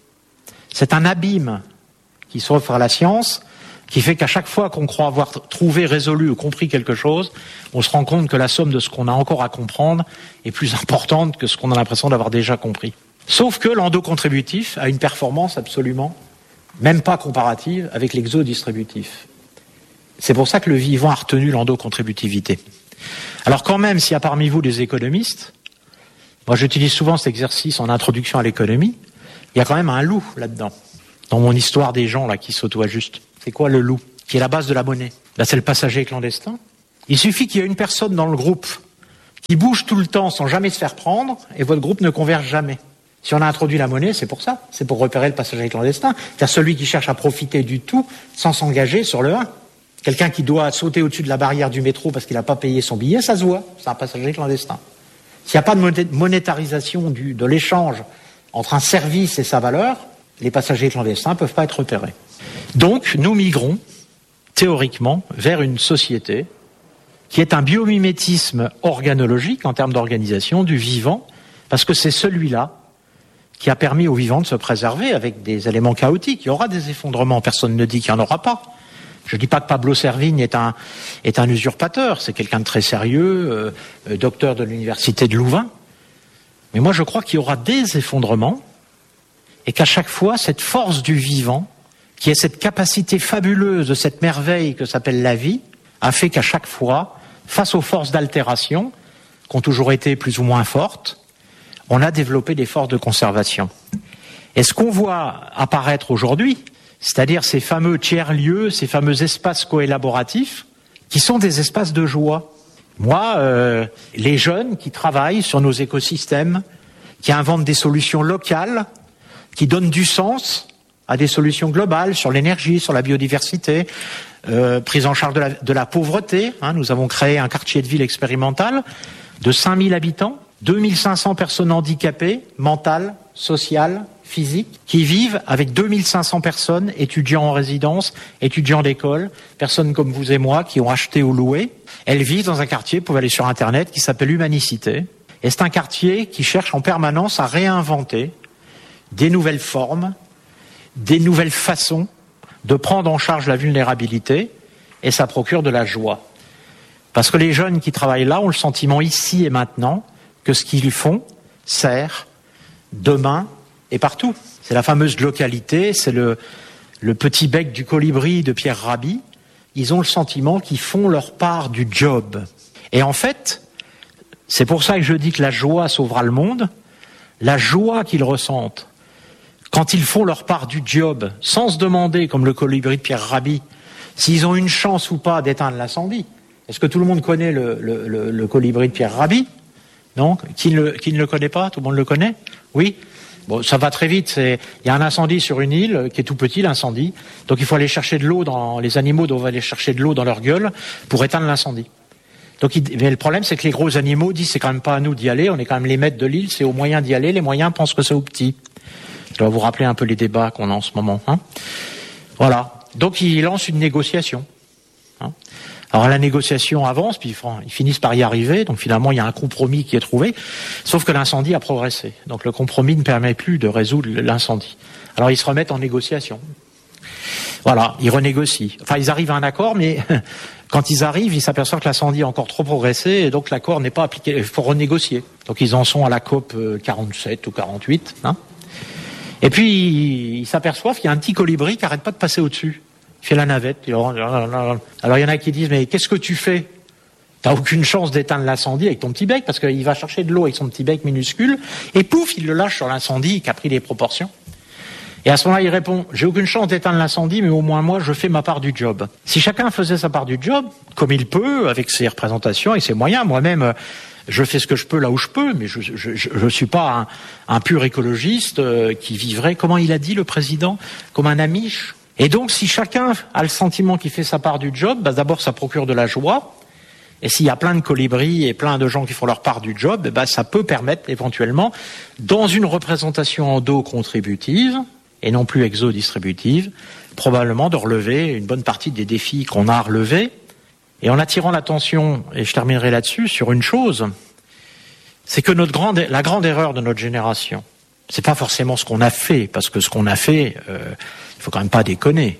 C'est un abîme qui s'offre à la science, qui fait qu'à chaque fois qu'on croit avoir trouvé, résolu ou compris quelque chose, on se rend compte que la somme de ce qu'on a encore à comprendre est plus importante que ce qu'on a l'impression d'avoir déjà compris. Sauf que l'endocontributif a une performance absolument, même pas comparative, avec l'exodistributif. C'est pour ça que le vivant a retenu l'endocontributivité. Alors quand même, s'il y a parmi vous des économistes, Moi, j'utilise souvent cet exercice en introduction à l'économie. Il y a quand même un loup là-dedans. Dans mon histoire des gens là qui s'auto-ajustent. C'est quoi le loup? Qui est la base de la monnaie. Là, c'est le passager clandestin. Il suffit qu'il y ait une personne dans le groupe qui bouge tout le temps sans jamais se faire prendre, et votre groupe ne converge jamais. Si on a introduit la monnaie, c'est pour ça. C'est pour repérer le passager clandestin. C'est-à-dire celui qui cherche à profiter du tout sans s'engager sur le 1. Quelqu'un qui doit sauter au-dessus de la barrière du métro parce qu'il n'a pas payé son billet, ça se voit. C'est un passager clandestin. S'il n'y a pas de monétarisation de l'échange entre un service et sa valeur, les passagers clandestins ne peuvent pas être repérés. Donc, nous migrons, théoriquement, vers une société qui est un biomimétisme organologique, en termes d'organisation, du vivant, parce que c'est celui-là qui a permis au vivant de se préserver avec des éléments chaotiques. Il y aura des effondrements, personne ne dit qu'il n'y en aura pas. Je ne dis pas que Pablo Servigne est un usurpateur, c'est quelqu'un de très sérieux, docteur de l'université de Louvain. Mais moi je crois qu'il y aura des effondrements et qu'à chaque fois, cette force du vivant, qui est cette capacité fabuleuse de cette merveille que s'appelle la vie, a fait qu'à chaque fois, face aux forces d'altération, qui ont toujours été plus ou moins fortes, on a développé des forces de conservation. Et ce qu'on voit apparaître aujourd'hui, c'est-à-dire ces fameux tiers-lieux, ces fameux espaces coélaboratifs, qui sont des espaces de joie. Moi, les jeunes qui travaillent sur nos écosystèmes, qui inventent des solutions locales, qui donnent du sens à des solutions globales sur l'énergie, sur la biodiversité, prise en charge de la pauvreté. Nous avons créé un quartier de ville expérimental de 5000 habitants, 2500 personnes handicapées, mentales, sociales, physiques, qui vivent avec 2500 personnes, étudiants en résidence, étudiants d'école, personnes comme vous et moi qui ont acheté ou loué. Elles vivent dans un quartier, vous pouvez aller sur Internet, qui s'appelle Humanicité. Et c'est un quartier qui cherche en permanence à réinventer des nouvelles formes, des nouvelles façons de prendre en charge la vulnérabilité, et ça procure de la joie. Parce que les jeunes qui travaillent là ont le sentiment ici et maintenant que ce qu'ils font sert demain et partout. C'est la fameuse localité, c'est le petit bec du colibri de Pierre Rabhi. Ils ont le sentiment qu'ils font leur part du job. Et en fait, c'est pour ça que je dis que la joie sauvera le monde. La joie qu'ils ressentent quand ils font leur part du job, sans se demander, comme le colibri de Pierre Rabhi, s'ils ont une chance ou pas d'éteindre l'incendie. Est-ce que tout le monde connaît le colibri de Pierre Rabhi? Non? Qui ne le connaît pas? Tout le monde le connaît? Oui? Bon, ça va très vite. Il y a un incendie sur une île qui est tout petit, l'incendie. Donc il faut aller chercher de l'eau les animaux doivent aller chercher de l'eau dans leur gueule pour éteindre l'incendie. Mais le problème, c'est que les gros animaux disent c'est quand même pas à nous d'y aller. On est quand même les maîtres de l'île. C'est aux moyens d'y aller. Les moyens pensent que c'est aux petits. Je dois vous rappeler un peu les débats qu'on a en ce moment. Voilà. Donc ils lancent une négociation. Alors la négociation avance, puis ils finissent par y arriver, donc finalement il y a un compromis qui est trouvé, sauf que l'incendie a progressé. Donc le compromis ne permet plus de résoudre l'incendie. Alors ils se remettent en négociation. Voilà, ils renégocient. Enfin ils arrivent à un accord, mais quand ils arrivent, ils s'aperçoivent que l'incendie a encore trop progressé, et donc l'accord n'est pas appliqué, il faut renégocier. Donc ils en sont à la COP 47 ou 48. Et puis ils s'aperçoivent qu'il y a un petit colibri qui n'arrête pas de passer au-dessus. Il fait la navette. Alors il y en a qui disent, mais qu'est-ce que tu fais? T'as aucune chance d'éteindre l'incendie avec ton petit bec, parce qu'il va chercher de l'eau avec son petit bec minuscule, et pouf, il le lâche sur l'incendie qui a pris des proportions. Et à ce moment-là, il répond, j'ai aucune chance d'éteindre l'incendie, mais au moins moi, je fais ma part du job. Si chacun faisait sa part du job, comme il peut, avec ses représentations et ses moyens, moi-même, je fais ce que je peux là où je peux, mais je suis pas un pur écologiste qui vivrait, comment il a dit le président, comme un amiche. Et donc, si chacun a le sentiment qu'il fait sa part du job, d'abord, ça procure de la joie. Et s'il y a plein de colibris et plein de gens qui font leur part du job, ça peut permettre éventuellement, dans une représentation endo-contributive, et non plus exo-distributive, probablement de relever une bonne partie des défis qu'on a à relever. Et en attirant l'attention, et je terminerai là-dessus, sur une chose, c'est que la grande erreur de notre génération, c'est pas forcément ce qu'on a fait, parce que ce qu'on a fait, il faut quand même pas déconner.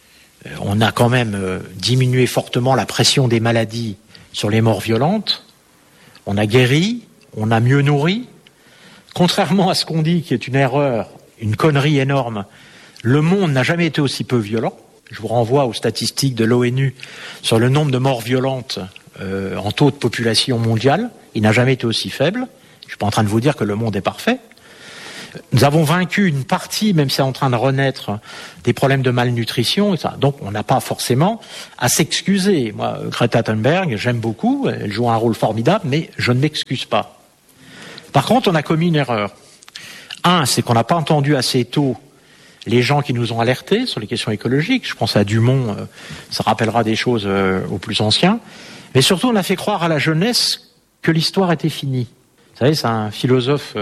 On a quand même diminué fortement la pression des maladies sur les morts violentes. On a guéri, on a mieux nourri. Contrairement à ce qu'on dit, qui est une erreur, une connerie énorme, le monde n'a jamais été aussi peu violent. Je vous renvoie aux statistiques de l'ONU sur le nombre de morts violentes en taux de population mondiale. Il n'a jamais été aussi faible. Je suis pas en train de vous dire que le monde est parfait. Nous avons vaincu une partie, même si c'est en train de renaître, des problèmes de malnutrition. Et ça. Donc on n'a pas forcément à s'excuser. Moi, Greta Thunberg, j'aime beaucoup, elle joue un rôle formidable, mais je ne m'excuse pas. Par contre, on a commis une erreur. Un, c'est qu'on n'a pas entendu assez tôt les gens qui nous ont alertés sur les questions écologiques. Je pense à Dumont, ça rappellera des choses aux plus anciens. Mais surtout, on a fait croire à la jeunesse que l'histoire était finie. Vous savez, c'est un philosophe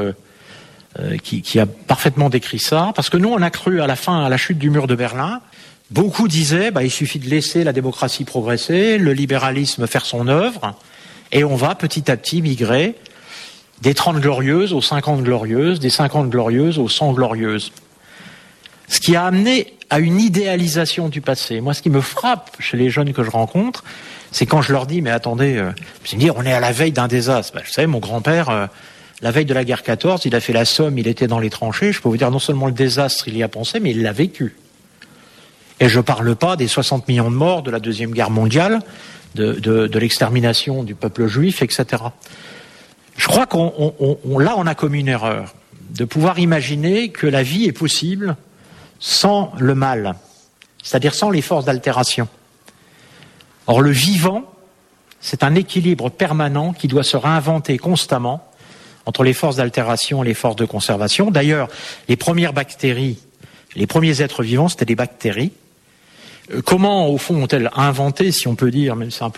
qui a parfaitement décrit ça, parce que nous, on a cru à la chute du mur de Berlin, beaucoup disaient, il suffit de laisser la démocratie progresser, le libéralisme faire son œuvre, et on va petit à petit migrer des 30 glorieuses aux 50 glorieuses, des 50 glorieuses aux 100 glorieuses. Ce qui a amené à une idéalisation du passé. Moi, ce qui me frappe chez les jeunes que je rencontre, c'est quand je leur dis, mais attendez, ils me disent, on est à la veille d'un désastre. Vous savez, mon grand-père, la veille de la guerre 14, il a fait la Somme, il était dans les tranchées. Je peux vous dire, non seulement le désastre, il y a pensé, mais il l'a vécu. Et je parle pas des 60 millions de morts de la Deuxième Guerre mondiale, de l'extermination du peuple juif, etc. Je crois là, on a commis une erreur, de pouvoir imaginer que la vie est possible sans le mal, c'est-à-dire sans les forces d'altération. Or, le vivant, c'est un équilibre permanent qui doit se réinventer constamment entre les forces d'altération et les forces de conservation. D'ailleurs, les premières bactéries, les premiers êtres vivants, c'était des bactéries. Comment, au fond, ont-elles inventé, si on peut dire, même c'est un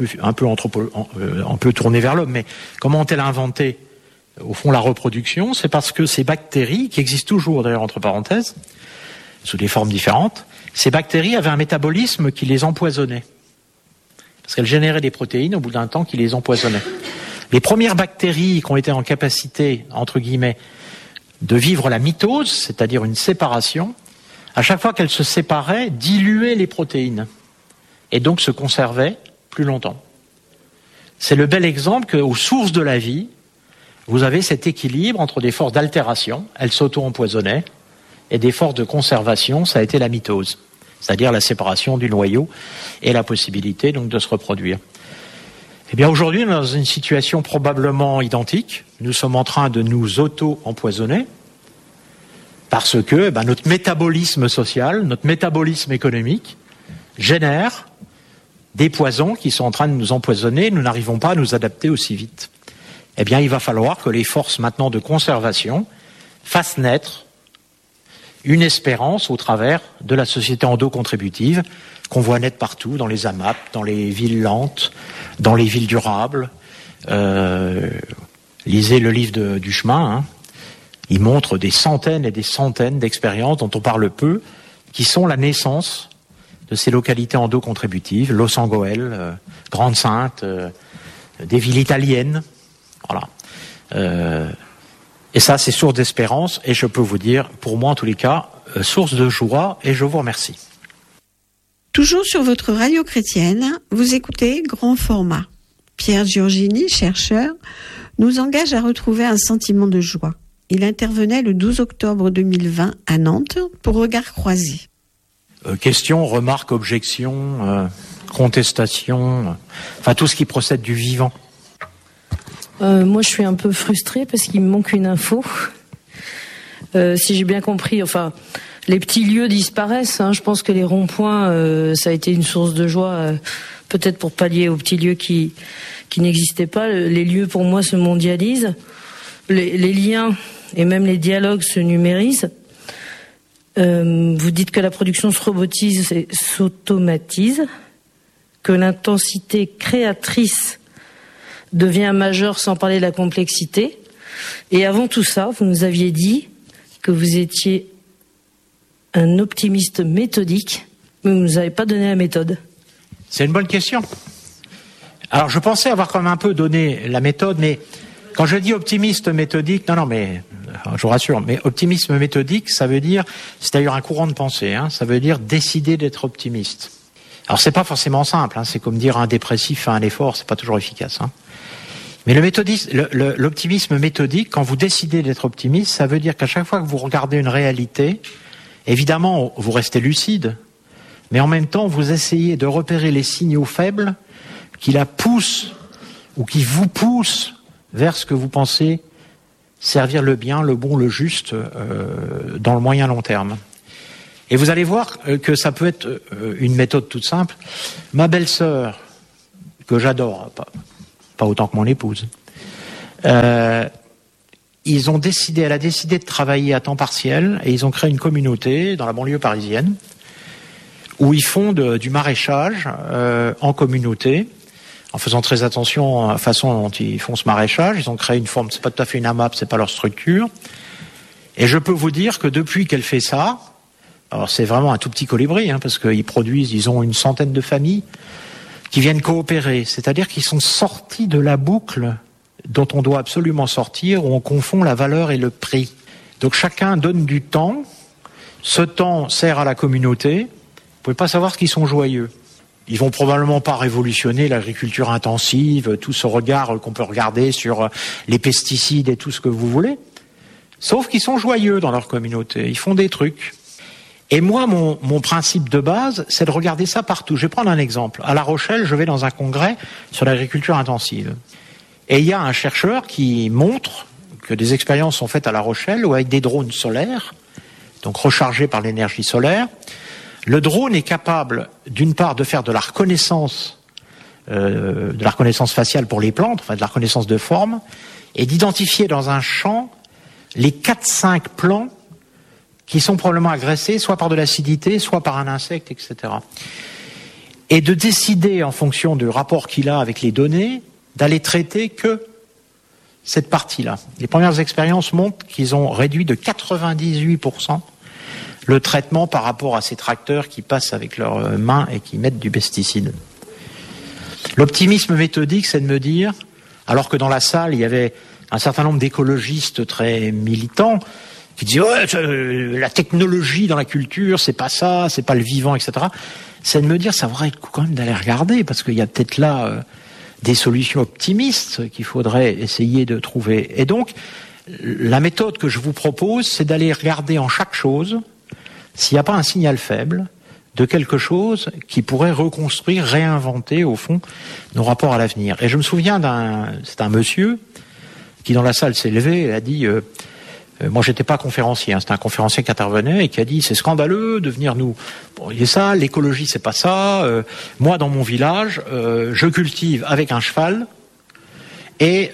peu tourné vers l'homme, mais comment ont-elles inventé, au fond, la reproduction? C'est parce que ces bactéries, qui existent toujours, d'ailleurs, entre parenthèses, sous des formes différentes, ces bactéries avaient un métabolisme qui les empoisonnait. Parce qu'elles généraient des protéines, au bout d'un temps, qui les empoisonnaient. Les premières bactéries qui ont été en capacité, entre guillemets, de vivre la mitose, c'est-à-dire une séparation, à chaque fois qu'elles se séparaient, diluaient les protéines et donc se conservaient plus longtemps. C'est le bel exemple qu'aux sources de la vie, vous avez cet équilibre entre des forces d'altération, elles s'auto-empoisonnaient, et des forces de conservation, ça a été la mitose, c'est-à-dire la séparation du noyau et la possibilité donc de se reproduire. Eh bien, aujourd'hui, on est dans une situation probablement identique. Nous sommes en train de nous auto-empoisonner parce que notre métabolisme social, notre métabolisme économique génère des poisons qui sont en train de nous empoisonner. Nous n'arrivons pas à nous adapter aussi vite. Eh bien, il va falloir que les forces maintenant de conservation fassent naître une espérance au travers de la société endocontributive qu'on voit naître partout, dans les AMAP, dans les villes lentes, dans les villes durables. Lisez le livre du chemin. Il montre des centaines et des centaines d'expériences dont on parle peu, qui sont la naissance de ces localités endocontributives, Los Angeles, Grande-Sainte, des villes italiennes. Voilà. Et ça, c'est source d'espérance, et je peux vous dire, pour moi en tous les cas, source de joie, et je vous remercie. Toujours sur votre radio chrétienne, vous écoutez Grand Format. Pierre Giorgini, chercheur, nous engage à retrouver un sentiment de joie. Il intervenait le 12 octobre 2020 à Nantes pour Regard Croisé. Questions, remarques, objections, contestations, enfin tout ce qui procède du vivant. Moi, je suis un peu frustrée parce qu'il me manque une info. Si j'ai bien compris, les petits lieux disparaissent. Je pense que les ronds-points, ça a été une source de joie, peut-être pour pallier aux petits lieux qui n'existaient pas. Les lieux, pour moi, se mondialisent. Les liens et même les dialogues se numérisent. Vous dites que la production se robotise et s'automatise, que l'intensité créatrice devient majeure sans parler de la complexité. Et avant tout ça, vous nous aviez dit que vous étiez un optimiste méthodique, mais vous ne nous avez pas donné la méthode. C'est une bonne question. Alors je pensais avoir quand même un peu donné la méthode, mais quand je dis optimiste méthodique, non, mais je vous rassure, mais optimisme méthodique, ça veut dire, c'est d'ailleurs un courant de pensée, ça veut dire décider d'être optimiste. Alors c'est pas forcément simple, c'est comme dire un dépressif fait un effort, c'est pas toujours efficace. Mais l'optimisme méthodique, quand vous décidez d'être optimiste, ça veut dire qu'à chaque fois que vous regardez une réalité, évidemment, vous restez lucide, mais en même temps, vous essayez de repérer les signaux faibles qui la poussent ou qui vous poussent vers ce que vous pensez servir le bien, le bon, le juste dans le moyen long terme. Et vous allez voir que ça peut être une méthode toute simple. Ma belle-sœur, que j'adore, pas autant que mon épouse, elle a décidé de travailler à temps partiel et ils ont créé une communauté dans la banlieue parisienne où ils font du maraîchage en communauté, en faisant très attention à la façon dont ils font ce maraîchage. Ils ont créé une forme, c'est pas tout à fait une AMAP, c'est pas leur structure. Et je peux vous dire que depuis qu'elle fait ça, alors c'est vraiment un tout petit colibri, parce qu'ils produisent, ils ont une centaine de familles qui viennent coopérer. C'est-à-dire qu'ils sont sortis de la boucle dont on doit absolument sortir, où on confond la valeur et le prix. Donc chacun donne du temps. Ce temps sert à la communauté. Vous pouvez pas savoir qu'ils sont joyeux. Ils vont probablement pas révolutionner l'agriculture intensive, tout ce regard qu'on peut regarder sur les pesticides et tout ce que vous voulez. Sauf qu'ils sont joyeux dans leur communauté. Ils font des trucs. Et moi, mon principe de base, c'est de regarder ça partout. Je vais prendre un exemple. À La Rochelle, je vais dans un congrès sur l'agriculture intensive. Et il y a un chercheur qui montre que des expériences sont faites à La Rochelle où avec des drones solaires, donc rechargés par l'énergie solaire, le drone est capable, d'une part, de faire de la reconnaissance faciale pour les plantes, enfin de la reconnaissance de forme, et d'identifier dans un champ les 4-5 plants qui sont probablement agressés, soit par de l'acidité, soit par un insecte, etc. Et de décider, en fonction du rapport qu'il a avec les données, d'aller traiter que cette partie-là. Les premières expériences montrent qu'ils ont réduit de 98% le traitement par rapport à ces tracteurs qui passent avec leurs mains et qui mettent du pesticide. L'optimisme méthodique, c'est de me dire, alors que dans la salle, il y avait un certain nombre d'écologistes très militants qui disaient la technologie dans la culture, c'est pas ça, c'est pas le vivant, etc. C'est de me dire, ça vaudrait le coup quand même d'aller regarder, parce qu'il y a peut-être là des solutions optimistes qu'il faudrait essayer de trouver. Et donc, la méthode que je vous propose, c'est d'aller regarder en chaque chose s'il n'y a pas un signal faible de quelque chose qui pourrait reconstruire, réinventer, au fond, nos rapports à l'avenir. Et je me souviens c'est un monsieur qui, dans la salle, s'est levé et a dit, moi j'étais pas conférencier, c'était un conférencier qui intervenait et qui a dit, c'est scandaleux de venir nous... Bon, il y a ça, l'écologie c'est pas ça, moi dans mon village, je cultive avec un cheval et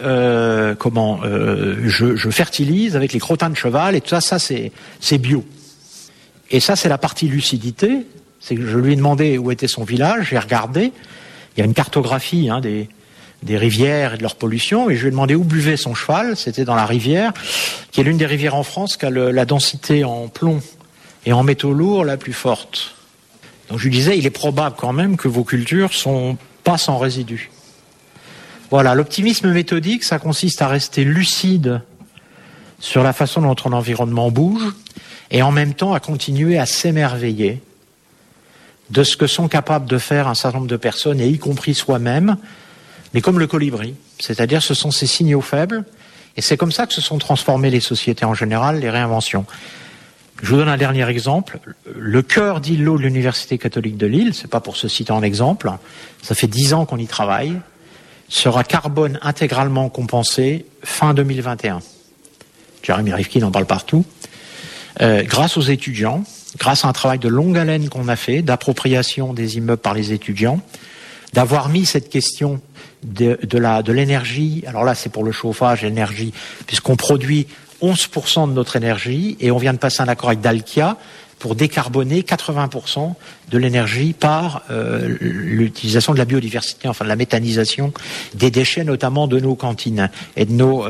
je fertilise avec les crottins de cheval et tout ça, c'est bio. Et ça, c'est la partie lucidité. C'est que je lui ai demandé où était son village, j'ai regardé. Il y a une cartographie des rivières et de leur pollution, et je lui ai demandé où buvait son cheval. C'était dans la rivière, qui est l'une des rivières en France qui a la densité en plomb et en métaux lourds la plus forte. Donc je lui disais, il est probable quand même que vos cultures sont pas sans résidus. Voilà, l'optimisme méthodique, ça consiste à rester lucide sur la façon dont notre environnement bouge, et en même temps à continuer à s'émerveiller de ce que sont capables de faire un certain nombre de personnes, et y compris soi-même, mais comme le colibri. C'est-à-dire ce sont ces signaux faibles, et c'est comme ça que se sont transformées les sociétés en général, les réinventions. Je vous donne un dernier exemple. Le cœur d'îlot de l'Université catholique de Lille, c'est pas pour se citer en exemple, ça fait 10 ans qu'on y travaille, sera carbone intégralement compensé fin 2021. Jérémy Rifkin en parle partout. Grâce aux étudiants, grâce à un travail de longue haleine qu'on a fait, d'appropriation des immeubles par les étudiants, d'avoir mis cette question de l'énergie, alors là c'est pour le chauffage, l'énergie, puisqu'on produit 11% de notre énergie, et on vient de passer un accord avec Dalkia pour décarboner 80% de l'énergie par l'utilisation de la biodiversité, enfin de la méthanisation des déchets, notamment de nos cantines et de nos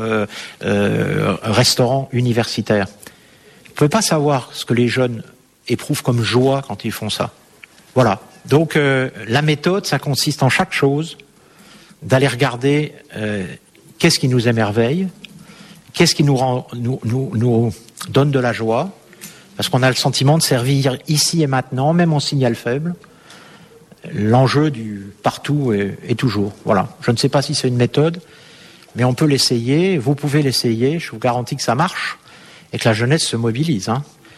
restaurants universitaires. Vous ne pouvez pas savoir ce que les jeunes éprouvent comme joie quand ils font ça. Voilà. Donc la méthode, ça consiste en chaque chose d'aller regarder qu'est-ce qui nous émerveille, qu'est-ce qui nous donne de la joie, parce qu'on a le sentiment de servir ici et maintenant, même en signal faible. L'enjeu du partout est toujours. Voilà. Je ne sais pas si c'est une méthode, mais on peut l'essayer. Vous pouvez l'essayer. Je vous garantis que ça marche et que la jeunesse se mobilise.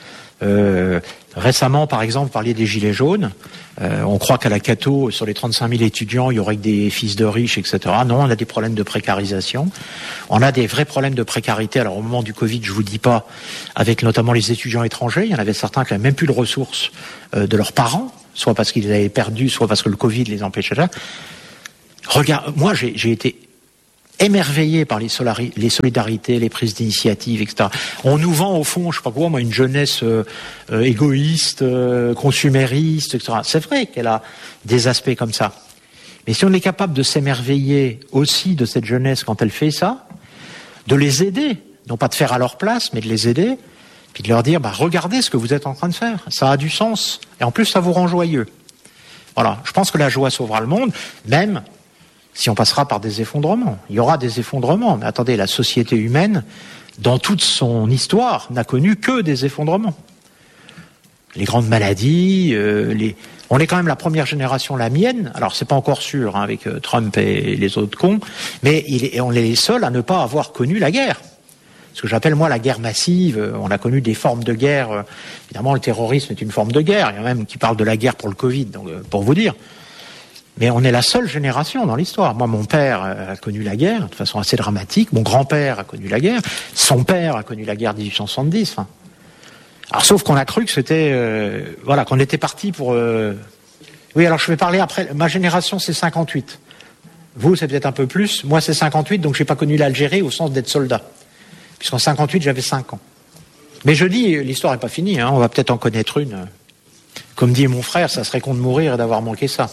Récemment, par exemple, vous parliez des gilets jaunes. On croit qu'à la Cato, sur les 35 000 étudiants, il y aurait que des fils de riches, etc. Non, on a des problèmes de précarisation. On a des vrais problèmes de précarité. Alors, au moment du Covid, je vous dis pas, avec notamment les étudiants étrangers, il y en avait certains qui n'avaient même plus de ressources de leurs parents, soit parce qu'ils avaient perdu, soit parce que le Covid les empêchait là. Regarde, moi, j'ai été émerveillé par les solidarités, les prises d'initiative, etc. On nous vend au fond, je sais pas quoi, moi, une jeunesse égoïste, consumériste, etc. C'est vrai qu'elle a des aspects comme ça. Mais si on est capable de s'émerveiller aussi de cette jeunesse quand elle fait ça, de les aider, non pas de faire à leur place, mais de les aider, puis de leur dire, regardez ce que vous êtes en train de faire, ça a du sens, et en plus ça vous rend joyeux. Voilà, je pense que la joie sauvera le monde, même si on passera par des effondrements. Il y aura des effondrements. Mais attendez, la société humaine, dans toute son histoire, n'a connu que des effondrements. Les grandes maladies, on est quand même la première génération, la mienne, alors c'est pas encore sûr, avec Trump et les autres cons, mais on est les seuls à ne pas avoir connu la guerre. Ce que j'appelle, moi, la guerre massive. On a connu des formes de guerre. Évidemment, le terrorisme est une forme de guerre. Il y en a même qui parlent de la guerre pour le Covid, donc, pour vous dire. Mais on est la seule génération dans l'histoire. Moi, mon père a connu la guerre de façon assez dramatique. Mon grand-père a connu la guerre. Son père a connu la guerre de 1870. Alors, sauf qu'on a cru que c'était... qu'on était parti pour... Oui, alors je vais parler après. Ma génération, c'est 58. Vous, c'est peut-être un peu plus. Moi, c'est 58, donc j'ai pas connu l'Algérie au sens d'être soldat. Puisqu'en 58, j'avais 5 ans. Mais je dis, l'histoire n'est pas finie. On va peut-être en connaître une. Comme dit mon frère, ça serait con de mourir et d'avoir manqué ça.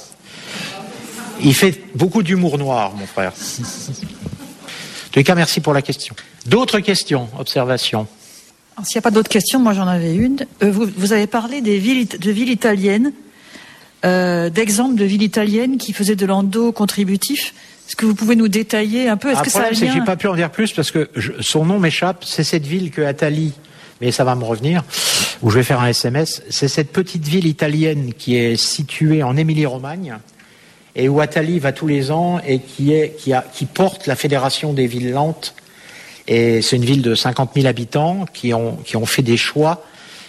Il fait beaucoup d'humour noir, mon frère. En tous les cas, merci pour la question. D'autres questions, observations? Alors, s'il n'y a pas d'autres questions, moi j'en avais une. Vous avez parlé de villes italiennes, d'exemples de villes italiennes qui faisaient de l'endo-contributif. Est-ce que vous pouvez nous détailler un peu? Le problème, c'est que j'ai pas pu en dire plus parce que son nom m'échappe. C'est cette ville que Attali, mais ça va me revenir, où je vais faire un SMS. C'est cette petite ville italienne qui est située en Émilie-Romagne et où Attali va tous les ans et qui porte la Fédération des villes lentes. Et c'est une ville de 50 000 habitants qui ont fait des choix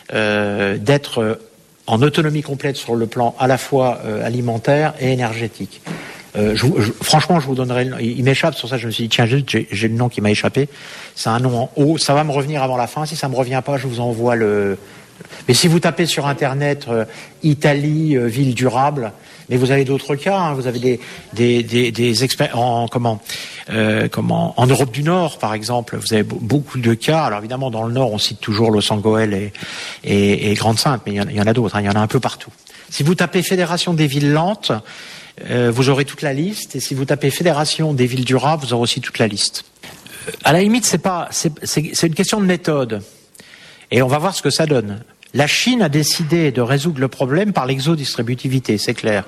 d'être en autonomie complète sur le plan à la fois alimentaire et énergétique. Franchement, je vous donnerai le nom. Il m'échappe, sur ça je me suis dit, tiens, j'ai le nom qui m'a échappé. C'est un nom en haut, ça va me revenir avant la fin. Si ça me revient pas, je vous envoie le... Mais si vous tapez sur Internet Italie, ville durable, mais vous avez d'autres cas, vous avez des experts en Europe du Nord, par exemple, vous avez beaucoup de cas. Alors évidemment, dans le Nord, on cite toujours Los Angeles et Grande-Sainte, mais il y en a d'autres, il y en a un peu partout. Si vous tapez Fédération des villes lentes, vous aurez toute la liste, et si vous tapez Fédération des villes durables, vous aurez aussi toute la liste. À la limite, c'est une question de méthode, et on va voir ce que ça donne. La Chine a décidé de résoudre le problème par l'exodistributivité, c'est clair.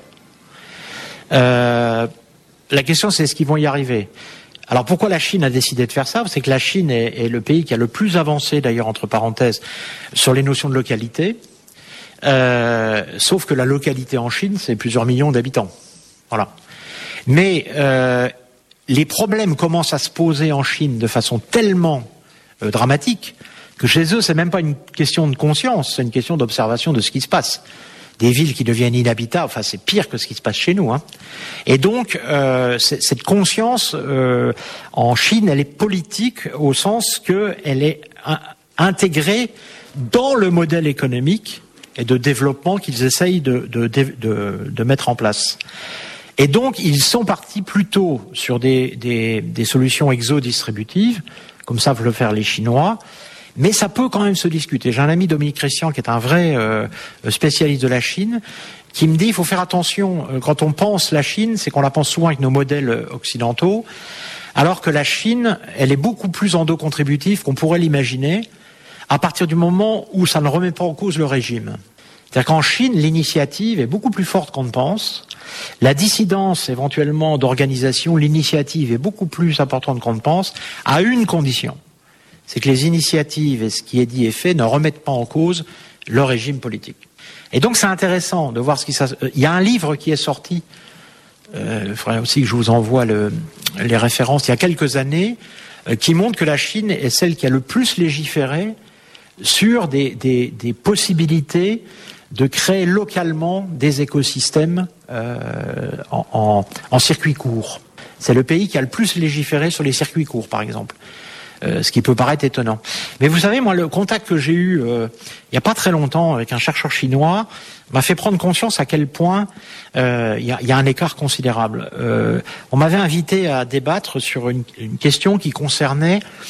La question, c'est est-ce qu'ils vont y arriver? Alors pourquoi la Chine a décidé de faire ça? C'est que la Chine est le pays qui a le plus avancé, d'ailleurs entre parenthèses, sur les notions de localité. Sauf que la localité en Chine, c'est plusieurs millions d'habitants. Voilà. Mais les problèmes commencent à se poser en Chine de façon tellement dramatique que chez eux, c'est même pas une question de conscience, c'est une question d'observation de ce qui se passe. Des villes qui deviennent inhabitables, enfin c'est pire que ce qui se passe chez nous. Et donc cette conscience en Chine, elle est politique au sens qu'elle est intégrée dans le modèle économique et de développement qu'ils essayent de mettre en place. Et donc ils sont partis plutôt sur des solutions exodistributives, comme savent le faire les Chinois. Mais ça peut quand même se discuter. J'ai un ami, Dominique Christian, qui est un vrai spécialiste de la Chine, qui me dit il faut faire attention. Quand on pense la Chine, c'est qu'on la pense souvent avec nos modèles occidentaux, alors que la Chine, elle est beaucoup plus endocontributive qu'on pourrait l'imaginer, à partir du moment où ça ne remet pas en cause le régime. C'est-à-dire qu'en Chine, l'initiative est beaucoup plus forte qu'on ne pense. La dissidence, éventuellement, d'organisation, l'initiative est beaucoup plus importante qu'on ne pense, à une condition. C'est que les initiatives et ce qui est dit et fait ne remettent pas en cause le régime politique. Et donc c'est intéressant de voir ce qui se passe. Il y a un livre qui est sorti, il faudrait aussi que je vous envoie les références, il y a quelques années, qui montre que la Chine est celle qui a le plus légiféré sur des possibilités de créer localement des écosystèmes en circuit court. C'est le pays qui a le plus légiféré sur les circuits courts, par exemple. Ce qui peut paraître étonnant. Mais vous savez, moi, le contact que j'ai eu il n'y a pas très longtemps avec un chercheur chinois m'a fait prendre conscience à quel point il y a un écart considérable. On m'avait invité à débattre sur une question qui concernait